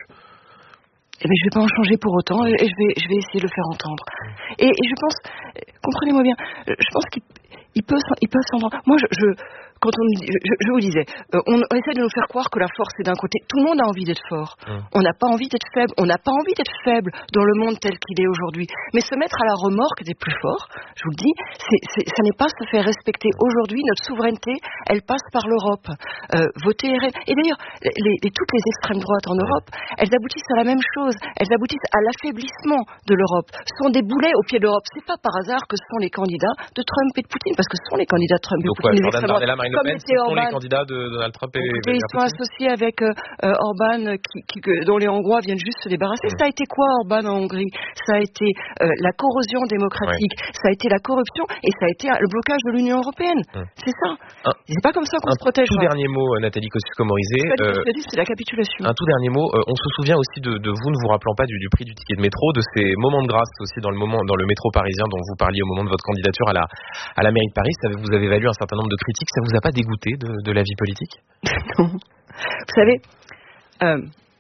Eh bien, je ne vais pas en changer pour autant et je vais, je vais essayer de le faire entendre. Et, et je pense, comprenez-moi bien, je pense qu'il il peut, il peut s'entendre. Moi, je, je, quand on, je, je vous disais, euh, on, on essaie de nous faire croire que la force est d'un côté. Tout le monde a envie d'être fort. Mmh. On n'a pas envie d'être faible. On n'a pas envie d'être faible dans le monde tel qu'il est aujourd'hui. Mais se mettre à la remorque des plus forts, je vous le dis, c'est, c'est, ça n'est pas se faire respecter. Aujourd'hui, notre souveraineté, elle passe par l'Europe. Euh, voter R N. Et d'ailleurs, les, les, toutes les extrêmes droites en Europe, elles aboutissent à la même chose. Elles aboutissent à l'affaiblissement de l'Europe. Ce sont des boulets au pied de l'Europe. C'est pas par hasard que ce sont les candidats de Trump et de Poutine, parce que ce sont les candidats de Trump et de Poutine. Donc, Jordan Bardella, Marine Le Pen, ce sont les candidats de Donald Trump et Écoutez, ils sont associés avec euh, euh, Orban, qui, qui, dont les Hongrois viennent juste se débarrasser. Mmh. Ça a été quoi, Orban en Hongrie ? Ça a été euh, la corrosion démocratique, ouais. Ça a été la corruption et ça a été le blocage de l'Union européenne. Mmh. C'est ça. Un, c'est pas comme ça qu'on se protège. Un tout dernier mot, Nathalie Coste-Morizet. Euh, c'est la capitulation. Un tout dernier mot. Euh, on se souvient aussi de, de vous, ne vous rappelant pas du, du prix du ticket de métro, de ces moments de grâce aussi dans le moment, dans le métro parisien dont vous parliez au moment de votre candidature à la, à la mairie de Paris. Ça vous avez valu un certain nombre de critiques. Ça vous a pas dégoûté de, de la vie politique ? Non. Vous savez, euh,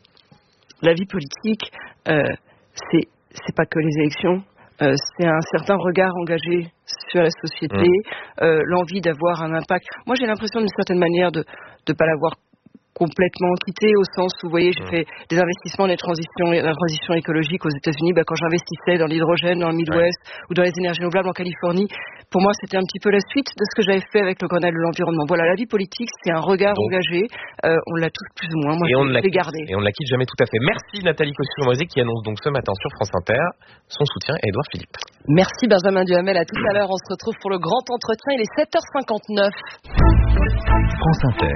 la vie politique, euh, c'est, c'est pas que les élections. Euh, c'est un certain regard engagé sur la société, mmh. euh, l'envie d'avoir un impact. Moi, j'ai l'impression d'une certaine manière de ne pas l'avoir complètement quitté, au sens où, vous voyez, j'ai mmh. fait des investissements dans les transitions, la transition écologique aux États-Unis. Ben, quand j'investissais dans l'hydrogène, dans le Midwest, ouais. ou dans les énergies renouvelables en Californie, pour moi, c'était un petit peu la suite de ce que j'avais fait avec le Grenelle de l'environnement. Voilà, la vie politique, c'est un regard Donc, engagé. Euh, on l'a tous plus ou moins. Moi, je l'ai gardé. Et on ne la quitte jamais tout à fait. Merci Nathalie Coste-Morizet qui annonce donc ce matin sur France Inter son soutien à Édouard Philippe. Merci Benjamin Duhamel. À tout à l'heure. On se retrouve pour le grand entretien. Il est sept heures cinquante-neuf. France Inter.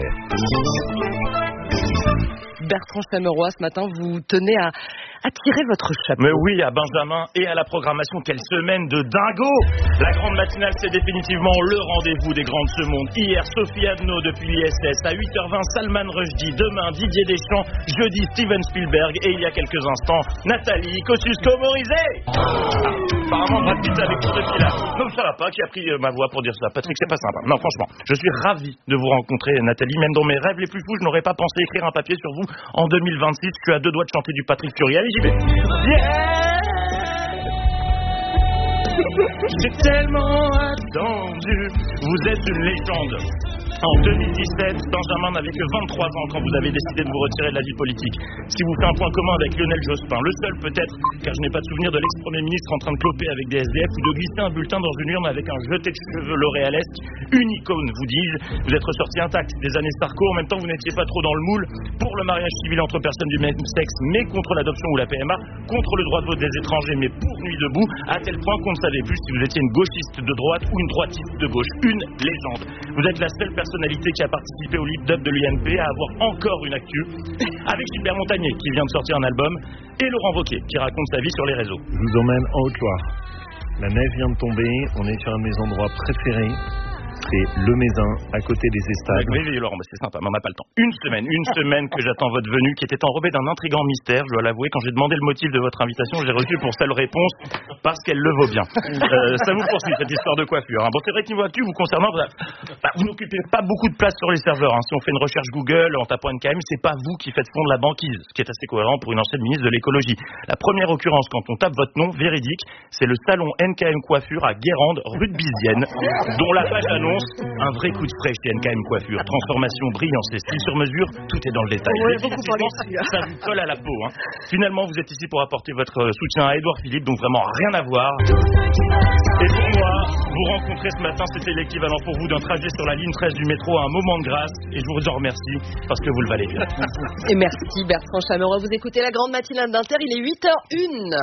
Bertrand Chameroy, ce matin, vous tenez à, à tirer votre chapeau. Mais oui, à Benjamin et à la programmation. Quelle semaine de dingo! La grande matinale, c'est définitivement le rendez-vous des grands de ce monde. Hier, Sophie Adno depuis l'I S S. À huit heures vingt, Salman Rushdie. Demain, Didier Deschamps. Jeudi, Steven Spielberg. Et il y a quelques instants, Nathalie Kosciusko-Morizet. Ah, apparemment, Brad Pitt avec tout ceci là. Non, ça va pas. Qui a pris euh, ma voix pour dire ça? Patrick, c'est pas sympa. Non, franchement, je suis ravi de vous rencontrer, Nathalie. Même dans mes rêves les plus fous, je n'aurais pas pensé écrire un papier sur vous en deux mille vingt-six. Je suis à deux doigts de chanter du Patrick Fiori. Allez, j'y vais. Yeah! J'ai tellement attendu. Vous êtes une légende. En deux mille dix-sept, Benjamin n'avait que vingt-trois ans quand vous avez décidé de vous retirer de la vie politique. Ce qui vous fait un point commun avec Lionel Jospin. Le seul peut-être, car je n'ai pas de souvenir de l'ex-premier ministre en train de cloper avec des S D F ou de glisser un bulletin dans une urne avec un jeté de cheveux l'oréalesque. Une icône, vous dis-je. Vous êtes ressorti intact des années Sarko. En même temps, vous n'étiez pas trop dans le moule pour le mariage civil entre personnes du même sexe, mais contre l'adoption ou la P M A, contre le droit de vote des étrangers, mais pour Nuit debout, à tel point qu'on ne savait plus si vous étiez une gauchiste de droite ou une droitiste de gauche. Une légende. Vous êtes la seule personnalité qui a participé au lip-dub de l'U M P à avoir encore une actu, avec Gilbert Montagnier qui vient de sortir un album, et Laurent Wauquiez qui raconte sa vie sur les réseaux. Je vous emmène en Haute-Loire. La neige vient de tomber, on est sur un de mes endroits préférés. C'est le Mézin, à côté des Estades. Oui, oui, Laurent, c'est sympa, mais on n'a pas le temps. Une semaine, une semaine que j'attends votre venue, qui était enrobée d'un intrigant mystère, je dois l'avouer. Quand j'ai demandé le motif de votre invitation, j'ai reçu pour seule réponse, parce qu'elle le vaut bien. Euh, ça vous poursuit, cette histoire de coiffure. Hein. Bon, c'est vrai que niveau actu, vous concernant, vous, bah, vous n'occupez pas beaucoup de place sur les serveurs. Hein. Si on fait une recherche Google en tapant N K M, c'est pas vous qui faites fondre la banquise, ce qui est assez cohérent pour une ancienne ministre de l'écologie. La première occurrence, quand on tape votre nom, véridique, c'est le salon N K M Coiffure à Guérande, rue de Bizienne, dont la page annonce annonce un vrai coup de frais chez N K M Coiffure. Transformation, brillance et style sur mesure, tout est dans le détail. Ouais, beaucoup parlé dessus, hein. Ça vous colle à la peau. Hein. Finalement, vous êtes ici pour apporter votre soutien à Édouard Philippe, donc vraiment rien à voir. Et pour moi, vous rencontrer ce matin, c'était l'équivalent pour vous d'un trajet sur la ligne treize du métro à un moment de grâce. Et je vous en remercie parce que vous le valez bien. Et merci Bertrand Chameroy. Vous écoutez la grande matinale d'Inter, il est huit heures une.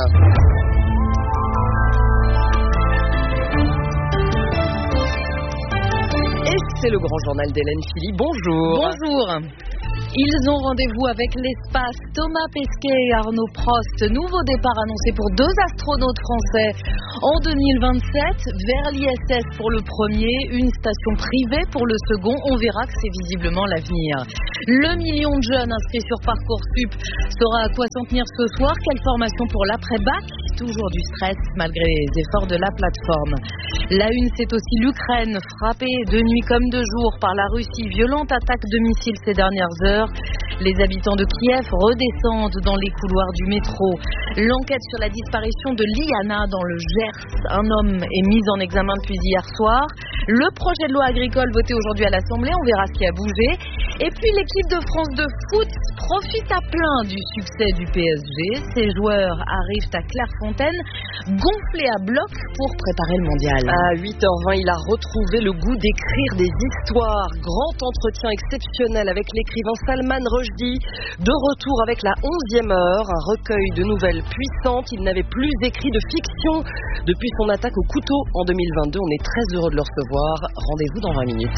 Et c'est le grand journal d'Hélène Philly. Bonjour. Bonjour. Ils ont rendez-vous avec l'espace. Thomas Pesquet et Arnaud Prost. Nouveau départ annoncé pour deux astronautes français en deux mille vingt-sept. Vers l'I S S pour le premier, une station privée pour le second. On verra que c'est visiblement l'avenir. Le million de jeunes inscrits sur Parcoursup saura à quoi s'en tenir ce soir. Quelle formation pour l'après-bac? Toujours du stress malgré les efforts de la plateforme. La une, c'est aussi l'Ukraine, frappée de nuit comme de jour par la Russie. Violente attaque de missiles ces dernières heures. Les habitants de Kiev redescendent dans les couloirs du métro. L'enquête sur la disparition de Liana dans le Gers. Un homme est mis en examen depuis hier soir. Le projet de loi agricole voté aujourd'hui à l'Assemblée, on verra ce qui a bougé. Et puis l'équipe de France de foot profite à plein du succès du P S G. Ses joueurs arrivent à Clairefontaine, gonflés à bloc pour préparer le mondial. À huit heures vingt, il a retrouvé le goût d'écrire des histoires. Grand entretien exceptionnel avec l'écrivain Salman Rushdie. De retour avec la onzième heure, un recueil de nouvelles puissantes. Il n'avait plus écrit de fiction depuis son attaque au couteau en deux mille vingt-deux. On est très heureux de le recevoir. Rendez-vous dans vingt minutes.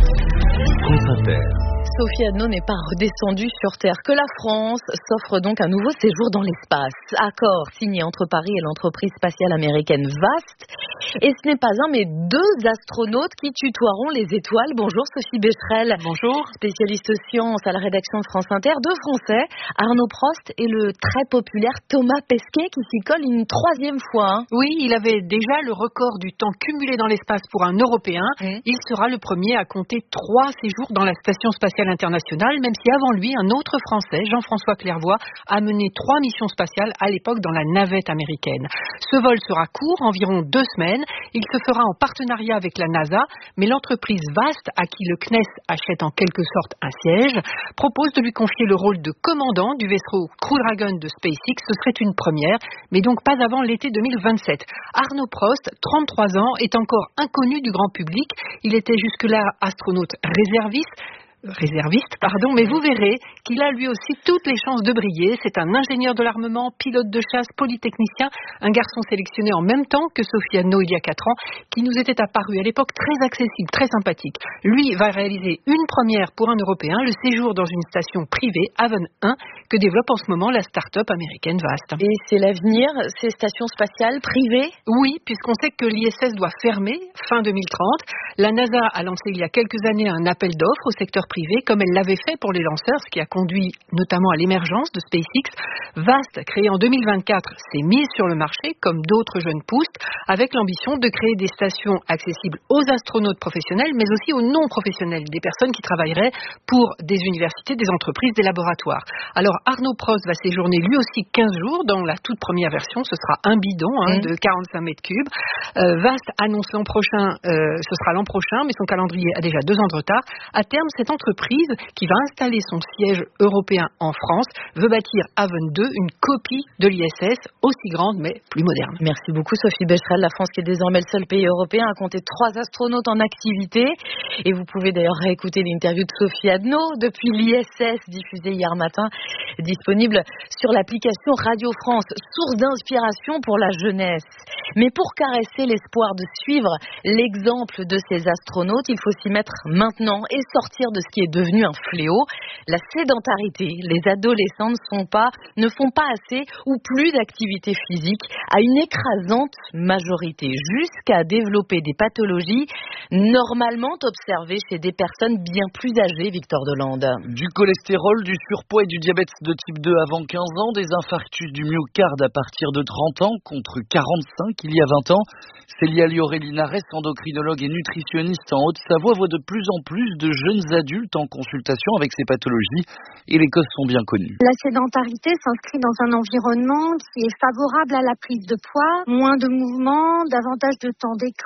France Inter. Sophie Adno n'est pas redescendue sur Terre, que la France s'offre donc un nouveau séjour dans l'espace. Accord signé entre Paris et l'entreprise spatiale américaine VAST. Et ce n'est pas un, mais deux astronautes qui tutoieront les étoiles. Bonjour Sophie Becherel. Bonjour. Spécialiste sciences à la rédaction de France Inter. Deux Français, Arnaud Prost et le très populaire Thomas Pesquet qui s'y colle une troisième fois. Hein. Oui, il avait déjà le record du temps cumulé dans l'espace pour un Européen. Mmh. Il sera le premier à compter trois séjours dans la Station spatiale internationale, même si avant lui, un autre Français, Jean-François Clairvoy, a mené trois missions spatiales à l'époque dans la navette américaine. Ce vol sera court, environ deux semaines. Il se fera en partenariat avec la NASA, mais l'entreprise VAST, à qui le C N E S achète en quelque sorte un siège, propose de lui confier le rôle de commandant du vaisseau Crew Dragon de SpaceX. Ce serait une première, mais donc pas avant l'été deux mille vingt-sept. Arnaud Prost, trente-trois ans, est encore inconnu du grand public. Il était jusque-là astronaute réserviste. réserviste, pardon, mais vous verrez qu'il a lui aussi toutes les chances de briller. C'est un ingénieur de l'armement, pilote de chasse, polytechnicien, un garçon sélectionné en même temps que Sophie Adno il y a quatre ans, qui nous était apparu à l'époque très accessible, très sympathique. Lui va réaliser une première pour un Européen, le séjour dans une station privée, Haven un, que développe en ce moment la start-up américaine VAST. Et c'est l'avenir, ces stations spatiales privées? Oui, puisqu'on sait que l'I S S doit fermer fin deux mille trente. La NASA a lancé il y a quelques années un appel d'offres au secteur privé, comme elle l'avait fait pour les lanceurs, ce qui a conduit notamment à l'émergence de SpaceX. VAST, créé en deux mille vingt-quatre, s'est mise sur le marché, comme d'autres jeunes pousses, avec l'ambition de créer des stations accessibles aux astronautes professionnels, mais aussi aux non-professionnels, des personnes qui travailleraient pour des universités, des entreprises, des laboratoires. Alors Arnaud Prost va séjourner lui aussi quinze jours dans la toute première version, ce sera un bidon hein, mmh. de quarante-cinq mètres cubes. Euh, VAST annonce l'an prochain, euh, ce sera l'an prochain, mais son calendrier a déjà deux ans de retard. À terme, cette entreprise qui va installer son siège européen en France veut bâtir Haven deux, une copie de l'I S S aussi grande mais plus moderne. Merci beaucoup Sophie Becherel. La France qui est désormais le seul pays européen à compter trois astronautes en activité. Et vous pouvez d'ailleurs réécouter l'interview de Sophie Adno depuis l'I S S diffusée hier matin, disponible sur l'application Radio France, source d'inspiration pour la jeunesse. Mais pour caresser l'espoir de suivre l'exemple de ces astronautes, il faut s'y mettre maintenant et sortir de ce qui est devenu un fléau, la sédentarité. Les adolescents ne, sont pas, ne font pas assez ou plus d'activité physique à une écrasante majorité, jusqu'à développer des pathologies normalement observées chez des personnes bien plus âgées, Victor Delande. Du cholestérol, du surpoids et du diabète de type deux avant quinze ans, des infarctus du myocarde à partir de trente ans contre quarante-cinq il y a vingt ans. Célia Aurélie Narès, endocrinologue et nutritionniste en Haute-Savoie, voit de plus en plus de jeunes adultes en consultation avec ces pathologies et les causes sont bien connues. La sédentarité s'inscrit dans un environnement qui est favorable à la prise de poids, moins de mouvements, davantage de temps d'écran,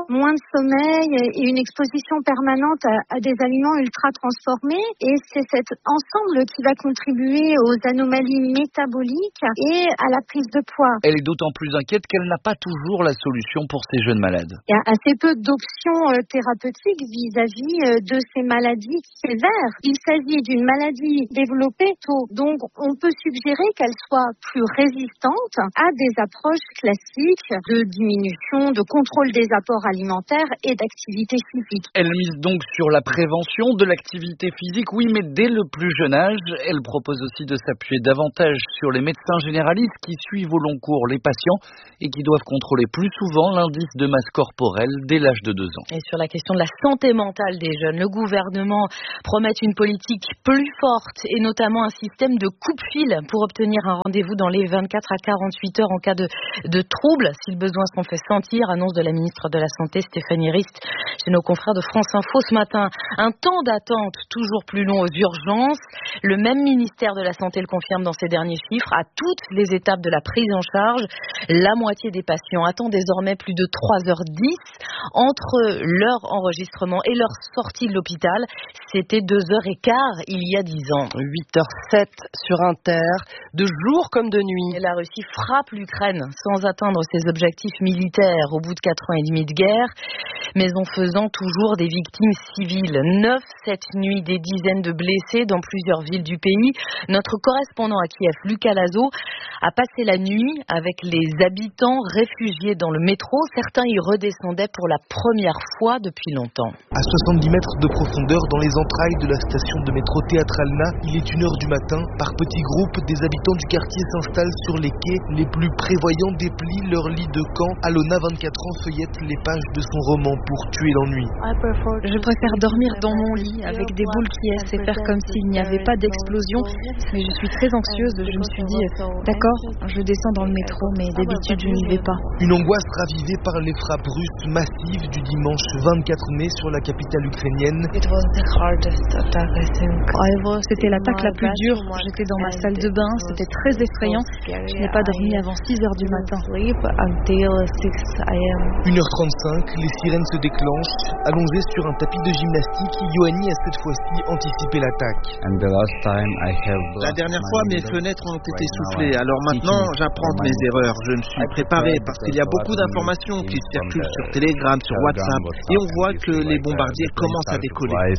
moins de sommeil et une exposition permanente à, à des aliments ultra transformés. Et c'est cet ensemble qui va contribuer aux anomalies métaboliques et à la prise de poids. Elle est d'autant plus inquiète qu'elle n'a pas toujours la solution pour ces jeunes malades. Il y a assez peu d'options euh, thérapeutiques vis-à-vis euh, de ces maladies sévères. Il s'agit d'une maladie développée tôt, donc on peut suggérer qu'elle soit plus résistante à des approches classiques de diminution, de contrôle des apports alimentaires et d'activité physique. Elle mise donc sur la prévention de l'activité physique, oui, mais dès le plus jeune âge. Elle propose aussi de s'appuyer davantage sur les médecins généralistes qui suivent au long cours les patients et qui doivent contrôler plus souvent l'indice de masse corporelle dès l'âge de deux ans. Et sur la question de la santé mentale des jeunes, le gouvernement promet une politique plus forte et notamment un système de coupe-fil pour obtenir un rendez-vous dans les vingt-quatre à quarante-huit heures en cas de, de troubles, si le besoin s'en fait sentir, annonce de la ministre de la Santé Stéphanie Rist chez nos confrères de France Info ce matin. Un temps d'attente toujours plus long aux urgences. Le même ministère de la Santé le confirme dans ses derniers chiffres. À toutes les étapes de la prise en charge, la moitié des patients attend désormais plus de trois heures dix entre leur enregistrement et leur sortie de l'hôpital. C'était deux heures quinze il y a dix ans. huit heures sept sur Inter, de jour comme de nuit. Et la Russie frappe l'Ukraine sans atteindre ses objectifs militaires au bout de quatre ans et demi de guerre, mais en faisant toujours des victimes civiles. Neuf cette nuit, des dizaines de blessés dans plusieurs villes du pays. Notre correspondant à Kiev, Lucas Lazo, a passé la nuit avec les habitants réfugiés dans le métro. Certains y redescendaient pour la première fois depuis longtemps. À soixante-dix mètres de profondeur dans les entrailles de la station de métro Teatralna, il est une heure du matin. Par petits groupes, des habitants du quartier s'installent sur les quais. Les plus prévoyants déplient leur lit de camp. Alona, vingt-quatre ans, feuillette les pages de son roman pour tuer l'ennui. Je préfère dormir dans mon lit avec des boules qui essaient et faire comme s'il n'y avait pas d'explosion. Mais je suis très anxieuse. Je me suis dit, d'accord, je descends dans le métro, mais d'habitude je n'y vais pas. Une angoisse ravivée par les frappes russes massives du dimanche vingt-quatre mai sur la capitale ukrainienne. C'était l'attaque la plus dure. J'étais dans ma salle de bain, c'était très effrayant. Je n'ai pas dormi avant six heures du matin. une heure trente-cinq, les sirènes se déclenchent. Allongée sur un tapis de gymnastique, Ioanni a cette fois-ci anticipé l'attaque. La dernière fois, mes fenêtres ont été soufflées. Alors maintenant, j'apprends de mes erreurs. Je me suis préparé parce qu'il y a beaucoup d'informations qui circulent sur Telegram, sur WhatsApp. Et on voit que les bombardiers commencent à décoller.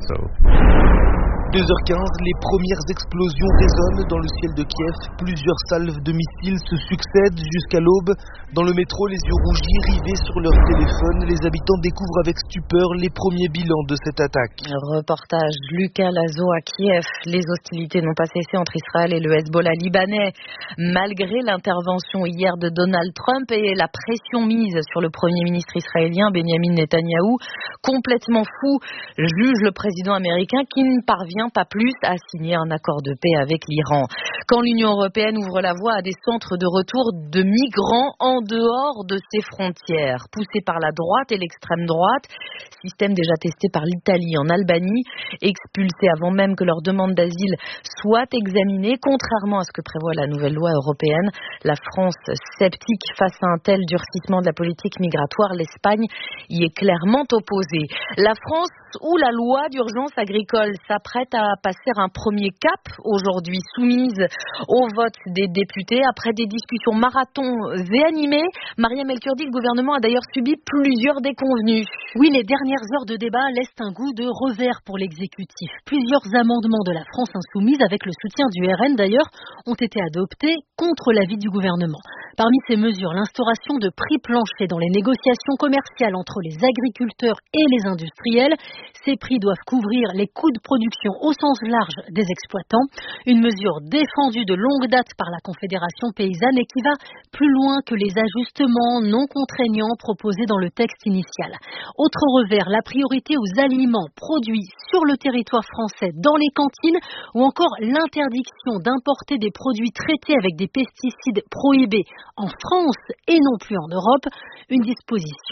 deux heures quinze, les premières explosions résonnent dans le ciel de Kiev. Plusieurs salves de missiles se succèdent jusqu'à l'aube. Dans le métro, les yeux rougis, rivés sur leur téléphone, les habitants découvrent avec stupeur les premiers bilans de cette attaque. Reportage Lucas Lazo à Kiev. Les hostilités n'ont pas cessé entre Israël et le Hezbollah libanais. Malgré l'intervention hier de Donald Trump et la pression mise sur le premier ministre israélien Benjamin Netanyahou, complètement fou, juge le président américain qui ne parvient pas plus à signer un accord de paix avec l'Iran. Quand l'Union européenne ouvre la voie à des centres de retour de migrants en dehors de ses frontières, poussés par la droite et l'extrême droite, système déjà testé par l'Italie en Albanie, expulsés avant même que leur demande d'asile soit examinée, contrairement à ce que prévoit la nouvelle loi européenne. La France, sceptique face à un tel durcissement de la politique migratoire, l'Espagne y est clairement opposée. La France, où la loi d'urgence agricole s'apprête à passer un premier cap aujourd'hui, soumise au vote des députés après des discussions marathons et animées. Mariam El Kurdi, le gouvernement a d'ailleurs subi plusieurs déconvenues. Oui, les dernières heures de débat laissent un goût de revers pour l'exécutif. Plusieurs amendements de la France insoumise, avec le soutien du R N d'ailleurs, ont été adoptés contre l'avis du gouvernement. Parmi ces mesures, l'instauration de prix planchers dans les négociations commerciales entre les agriculteurs et les industriels. Ces prix doivent couvrir les coûts de production au sens large des exploitants. Une mesure défendue de longue date par la Confédération paysanne et qui va plus loin que les ajustements non contraignants proposés dans le texte initial. Autre revers, la priorité aux aliments produits sur le territoire français dans les cantines ou encore l'interdiction d'importer des produits traités avec des pesticides prohibés en France et non plus en Europe. Une disposition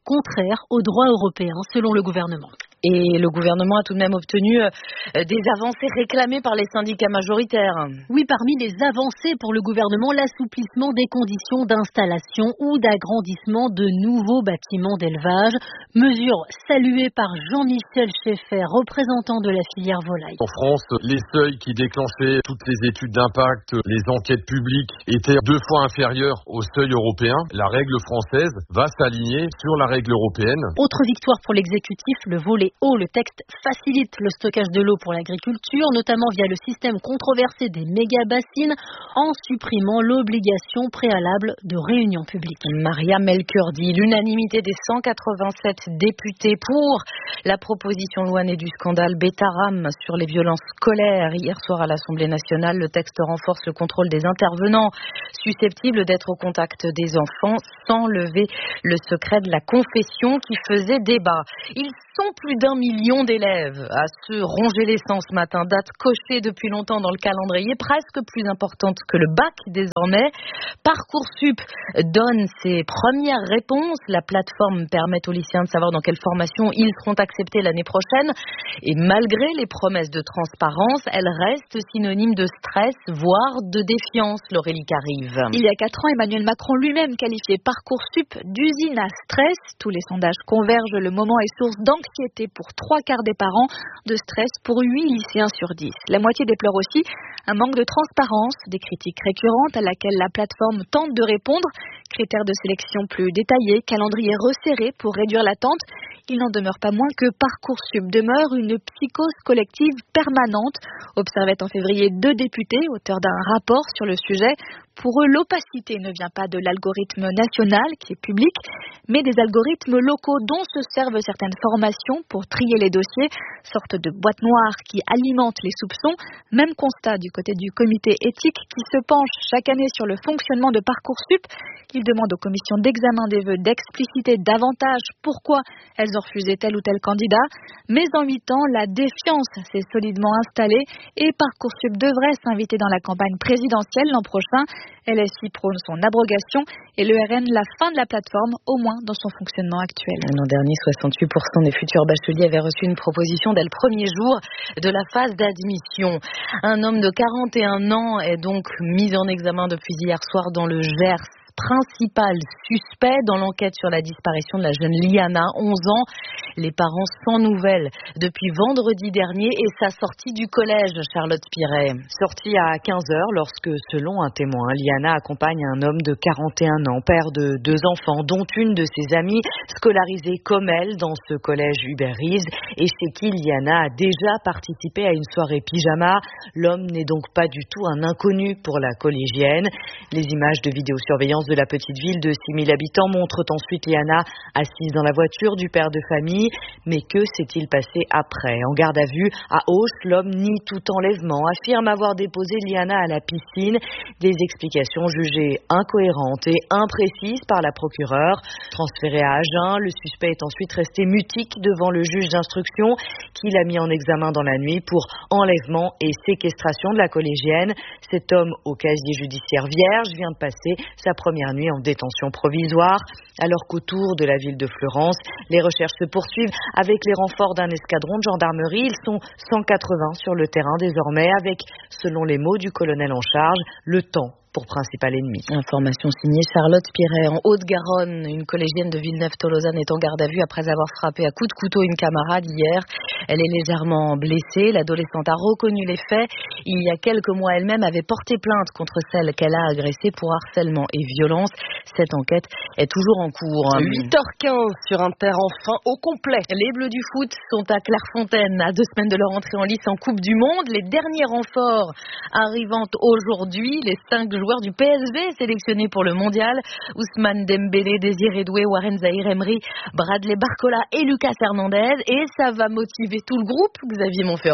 contraire au droit européen, selon le gouvernement. Et le gouvernement a tout de même obtenu euh, des avancées réclamées par les syndicats majoritaires. Oui, parmi les avancées pour le gouvernement, l'assouplissement des conditions d'installation ou d'agrandissement de nouveaux bâtiments d'élevage. Mesure saluée par Jean-Michel Schaeffer, représentant de la filière volaille. En France, les seuils qui déclenchaient toutes les études d'impact, les enquêtes publiques étaient deux fois inférieurs aux seuils européens. La règle française va s'aligner sur la règle européenne. Autre victoire pour l'exécutif, le volet eau. Le texte facilite le stockage de l'eau pour l'agriculture, notamment via le système controversé des méga-bassines, en supprimant l'obligation préalable de réunion publique. Maria Melchior dit l'unanimité des cent quatre-vingt-sept députés pour la proposition de loi née du scandale Betaram sur les violences scolaires. Hier soir à l'Assemblée nationale, le texte renforce le contrôle des intervenants susceptibles d'être au contact des enfants sans lever le secret de la confession qui faisait débat. Ils sont plus d'un million d'élèves à se ronger les sangs ce matin, date cochée depuis longtemps dans le calendrier, presque plus importante que le bac désormais. Parcoursup donne ses premières réponses. La plateforme permet aux lycéens de savoir dans quelle formation ils seront acceptés l'année prochaine. Et malgré les promesses de transparence, elle reste synonyme de stress, voire de défiance, Laurélie Carive. Il y a quatre ans, Emmanuel Macron lui-même qualifiait Parcoursup d'usine à stress. Tous les sondages convergent, le moment est source d'anxiété pour trois quarts des parents, de stress pour huit lycéens sur dix. La moitié déplore aussi un manque de transparence, des critiques récurrentes à laquelle la plateforme tente de répondre. Critères de sélection plus détaillés, calendrier resserré pour réduire l'attente. Il n'en demeure pas moins que Parcoursup demeure une psychose collective permanente, observait en février deux députés, auteurs d'un rapport sur le sujet. Pour eux, l'opacité ne vient pas de l'algorithme national, qui est public, mais des algorithmes locaux dont se servent certaines formations pour trier les dossiers, sorte de boîte noire qui alimente les soupçons. Même constat du côté du comité éthique qui se penche chaque année sur le fonctionnement de Parcoursup. Il demande aux commissions d'examen des vœux d'expliciter davantage pourquoi elles ont refusé tel ou tel candidat. Mais en huit ans, la défiance s'est solidement installée et Parcoursup devrait s'inviter dans la campagne présidentielle l'an prochain. L S I prône son abrogation et le R N la fin de la plateforme, au moins dans son fonctionnement actuel. L'an dernier, soixante-huit pour cent des futurs bacheliers avaient reçu une proposition dès le premier jour de la phase d'admission. Un homme de quarante et un ans est donc mis en examen depuis hier soir dans le Gers. Principal suspect dans l'enquête sur la disparition de la jeune Liana, onze ans. Les parents sans nouvelles depuis vendredi dernier et sa sortie du collège, Charlotte Piret. Sortie à quinze heures lorsque, selon un témoin, Liana accompagne un homme de quarante et un ans, père de deux enfants, dont une de ses amies scolarisée comme elle dans ce collège Uberise et chez qui Liana a déjà participé à une soirée pyjama. L'homme n'est donc pas du tout un inconnu pour la collégienne. Les images de vidéosurveillance de la petite ville de six mille habitants montrent ensuite Liana assise dans la voiture du père de famille. Mais que s'est-il passé après? En garde à vue, à Auch, l'homme nie tout enlèvement, affirme avoir déposé Liana à la piscine. Des explications jugées incohérentes et imprécises par la procureure. Transféré à Agen, le suspect est ensuite resté mutique devant le juge d'instruction qui l'a mis en examen dans la nuit pour enlèvement et séquestration de la collégienne. Cet homme au casier judiciaire vierge vient de passer sa première nuit en détention provisoire, alors qu'autour de la ville de Fleurance, les recherches se poursuivent avec les renforts d'un escadron de gendarmerie. Ils sont cent quatre-vingts sur le terrain désormais, avec, selon les mots du colonel en charge, le temps pour principal ennemi. Information signée Charlotte Piret. En Haute-Garonne, une collégienne de Villeneuve-Tolosane est en garde à vue après avoir frappé à coups de couteau une camarade hier. Elle est légèrement blessée. L'adolescente a reconnu les faits. Il y a quelques mois, elle-même avait porté plainte contre celle qu'elle a agressée pour harcèlement et violence. Cette enquête est toujours en cours. huit heures quinze sur Inter, enfin au complet. Les Bleus du foot sont à Clairefontaine, à deux semaines de leur entrée en lice en Coupe du Monde. Les derniers renforts arrivant aujourd'hui, les cinq joueurs du P S V sélectionnés pour le mondial, Ousmane Dembélé, Désiré Doué, Warren Zaïre-Emery, Bradley Barcola et Lucas Hernandez. Et ça va motiver tout le groupe, Xavier Montferrand.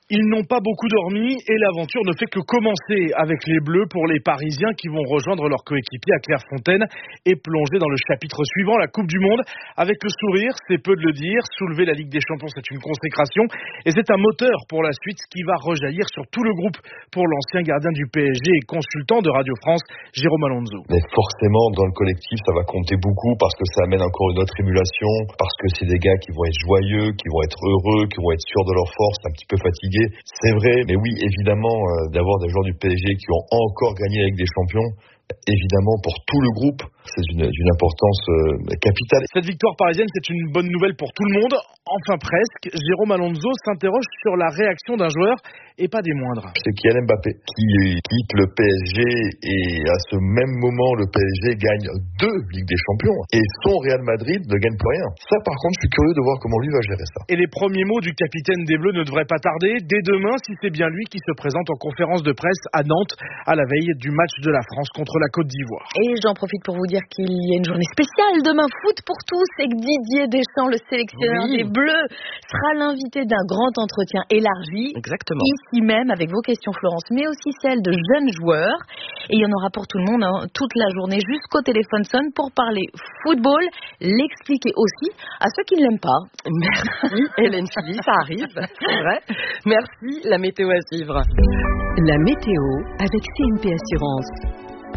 Ils n'ont pas beaucoup dormi et l'aventure ne fait que commencer avec les Bleus pour les Parisiens qui vont rejoindre leur coéquipier à Clairefontaine et plonger dans le chapitre suivant, la Coupe du Monde. Avec le sourire, c'est peu de le dire, soulever la Ligue des Champions, c'est une consécration et c'est un moteur pour la suite qui va rejaillir sur tout le groupe pour l'ancien gardien du P S G et consultant de Radio France, Jérôme Alonso. Mais forcément, dans le collectif, ça va compter beaucoup parce que ça amène encore une autre émulation, parce que c'est des gars qui vont être joyeux, qui vont être heureux, qui vont être sûrs de leur force, un petit peu fatigués. C'est vrai, mais oui, évidemment, euh, d'avoir des joueurs du P S G qui ont encore gagné avec des champions, évidemment, pour tout le groupe, c'est d'une, d'une importance euh, capitale. Cette victoire parisienne, c'est une bonne nouvelle pour tout le monde. Enfin presque. Jérôme Alonso s'interroge sur la réaction d'un joueur et pas des moindres. C'est Kylian Mbappé qui quitte le P S G et à ce même moment, le P S G gagne deux Ligues des Champions et son Real Madrid ne gagne plus rien. Ça, par contre, je suis curieux de voir comment lui va gérer ça. Et les premiers mots du capitaine des Bleus ne devraient pas tarder. Dès demain, si c'est bien lui qui se présente en conférence de presse à Nantes à la veille du match de la France contre la Côte d'Ivoire. Et j'en profite pour vous dire qu'il y a une journée spéciale demain, foot pour tous, et que Didier Deschamps, le sélectionneur oui. des Bleus, sera l'invité d'un grand entretien élargi. Exactement. Ici même, avec vos questions, Florence, mais aussi celles de jeunes joueurs. Et il y en aura pour tout le monde, hein, toute la journée, jusqu'au téléphone sonne pour parler football, l'expliquer aussi à ceux qui ne l'aiment pas. Merci, Hélène Philly, ça arrive, c'est vrai. Merci, la météo à suivre. La météo avec C N P Assurance.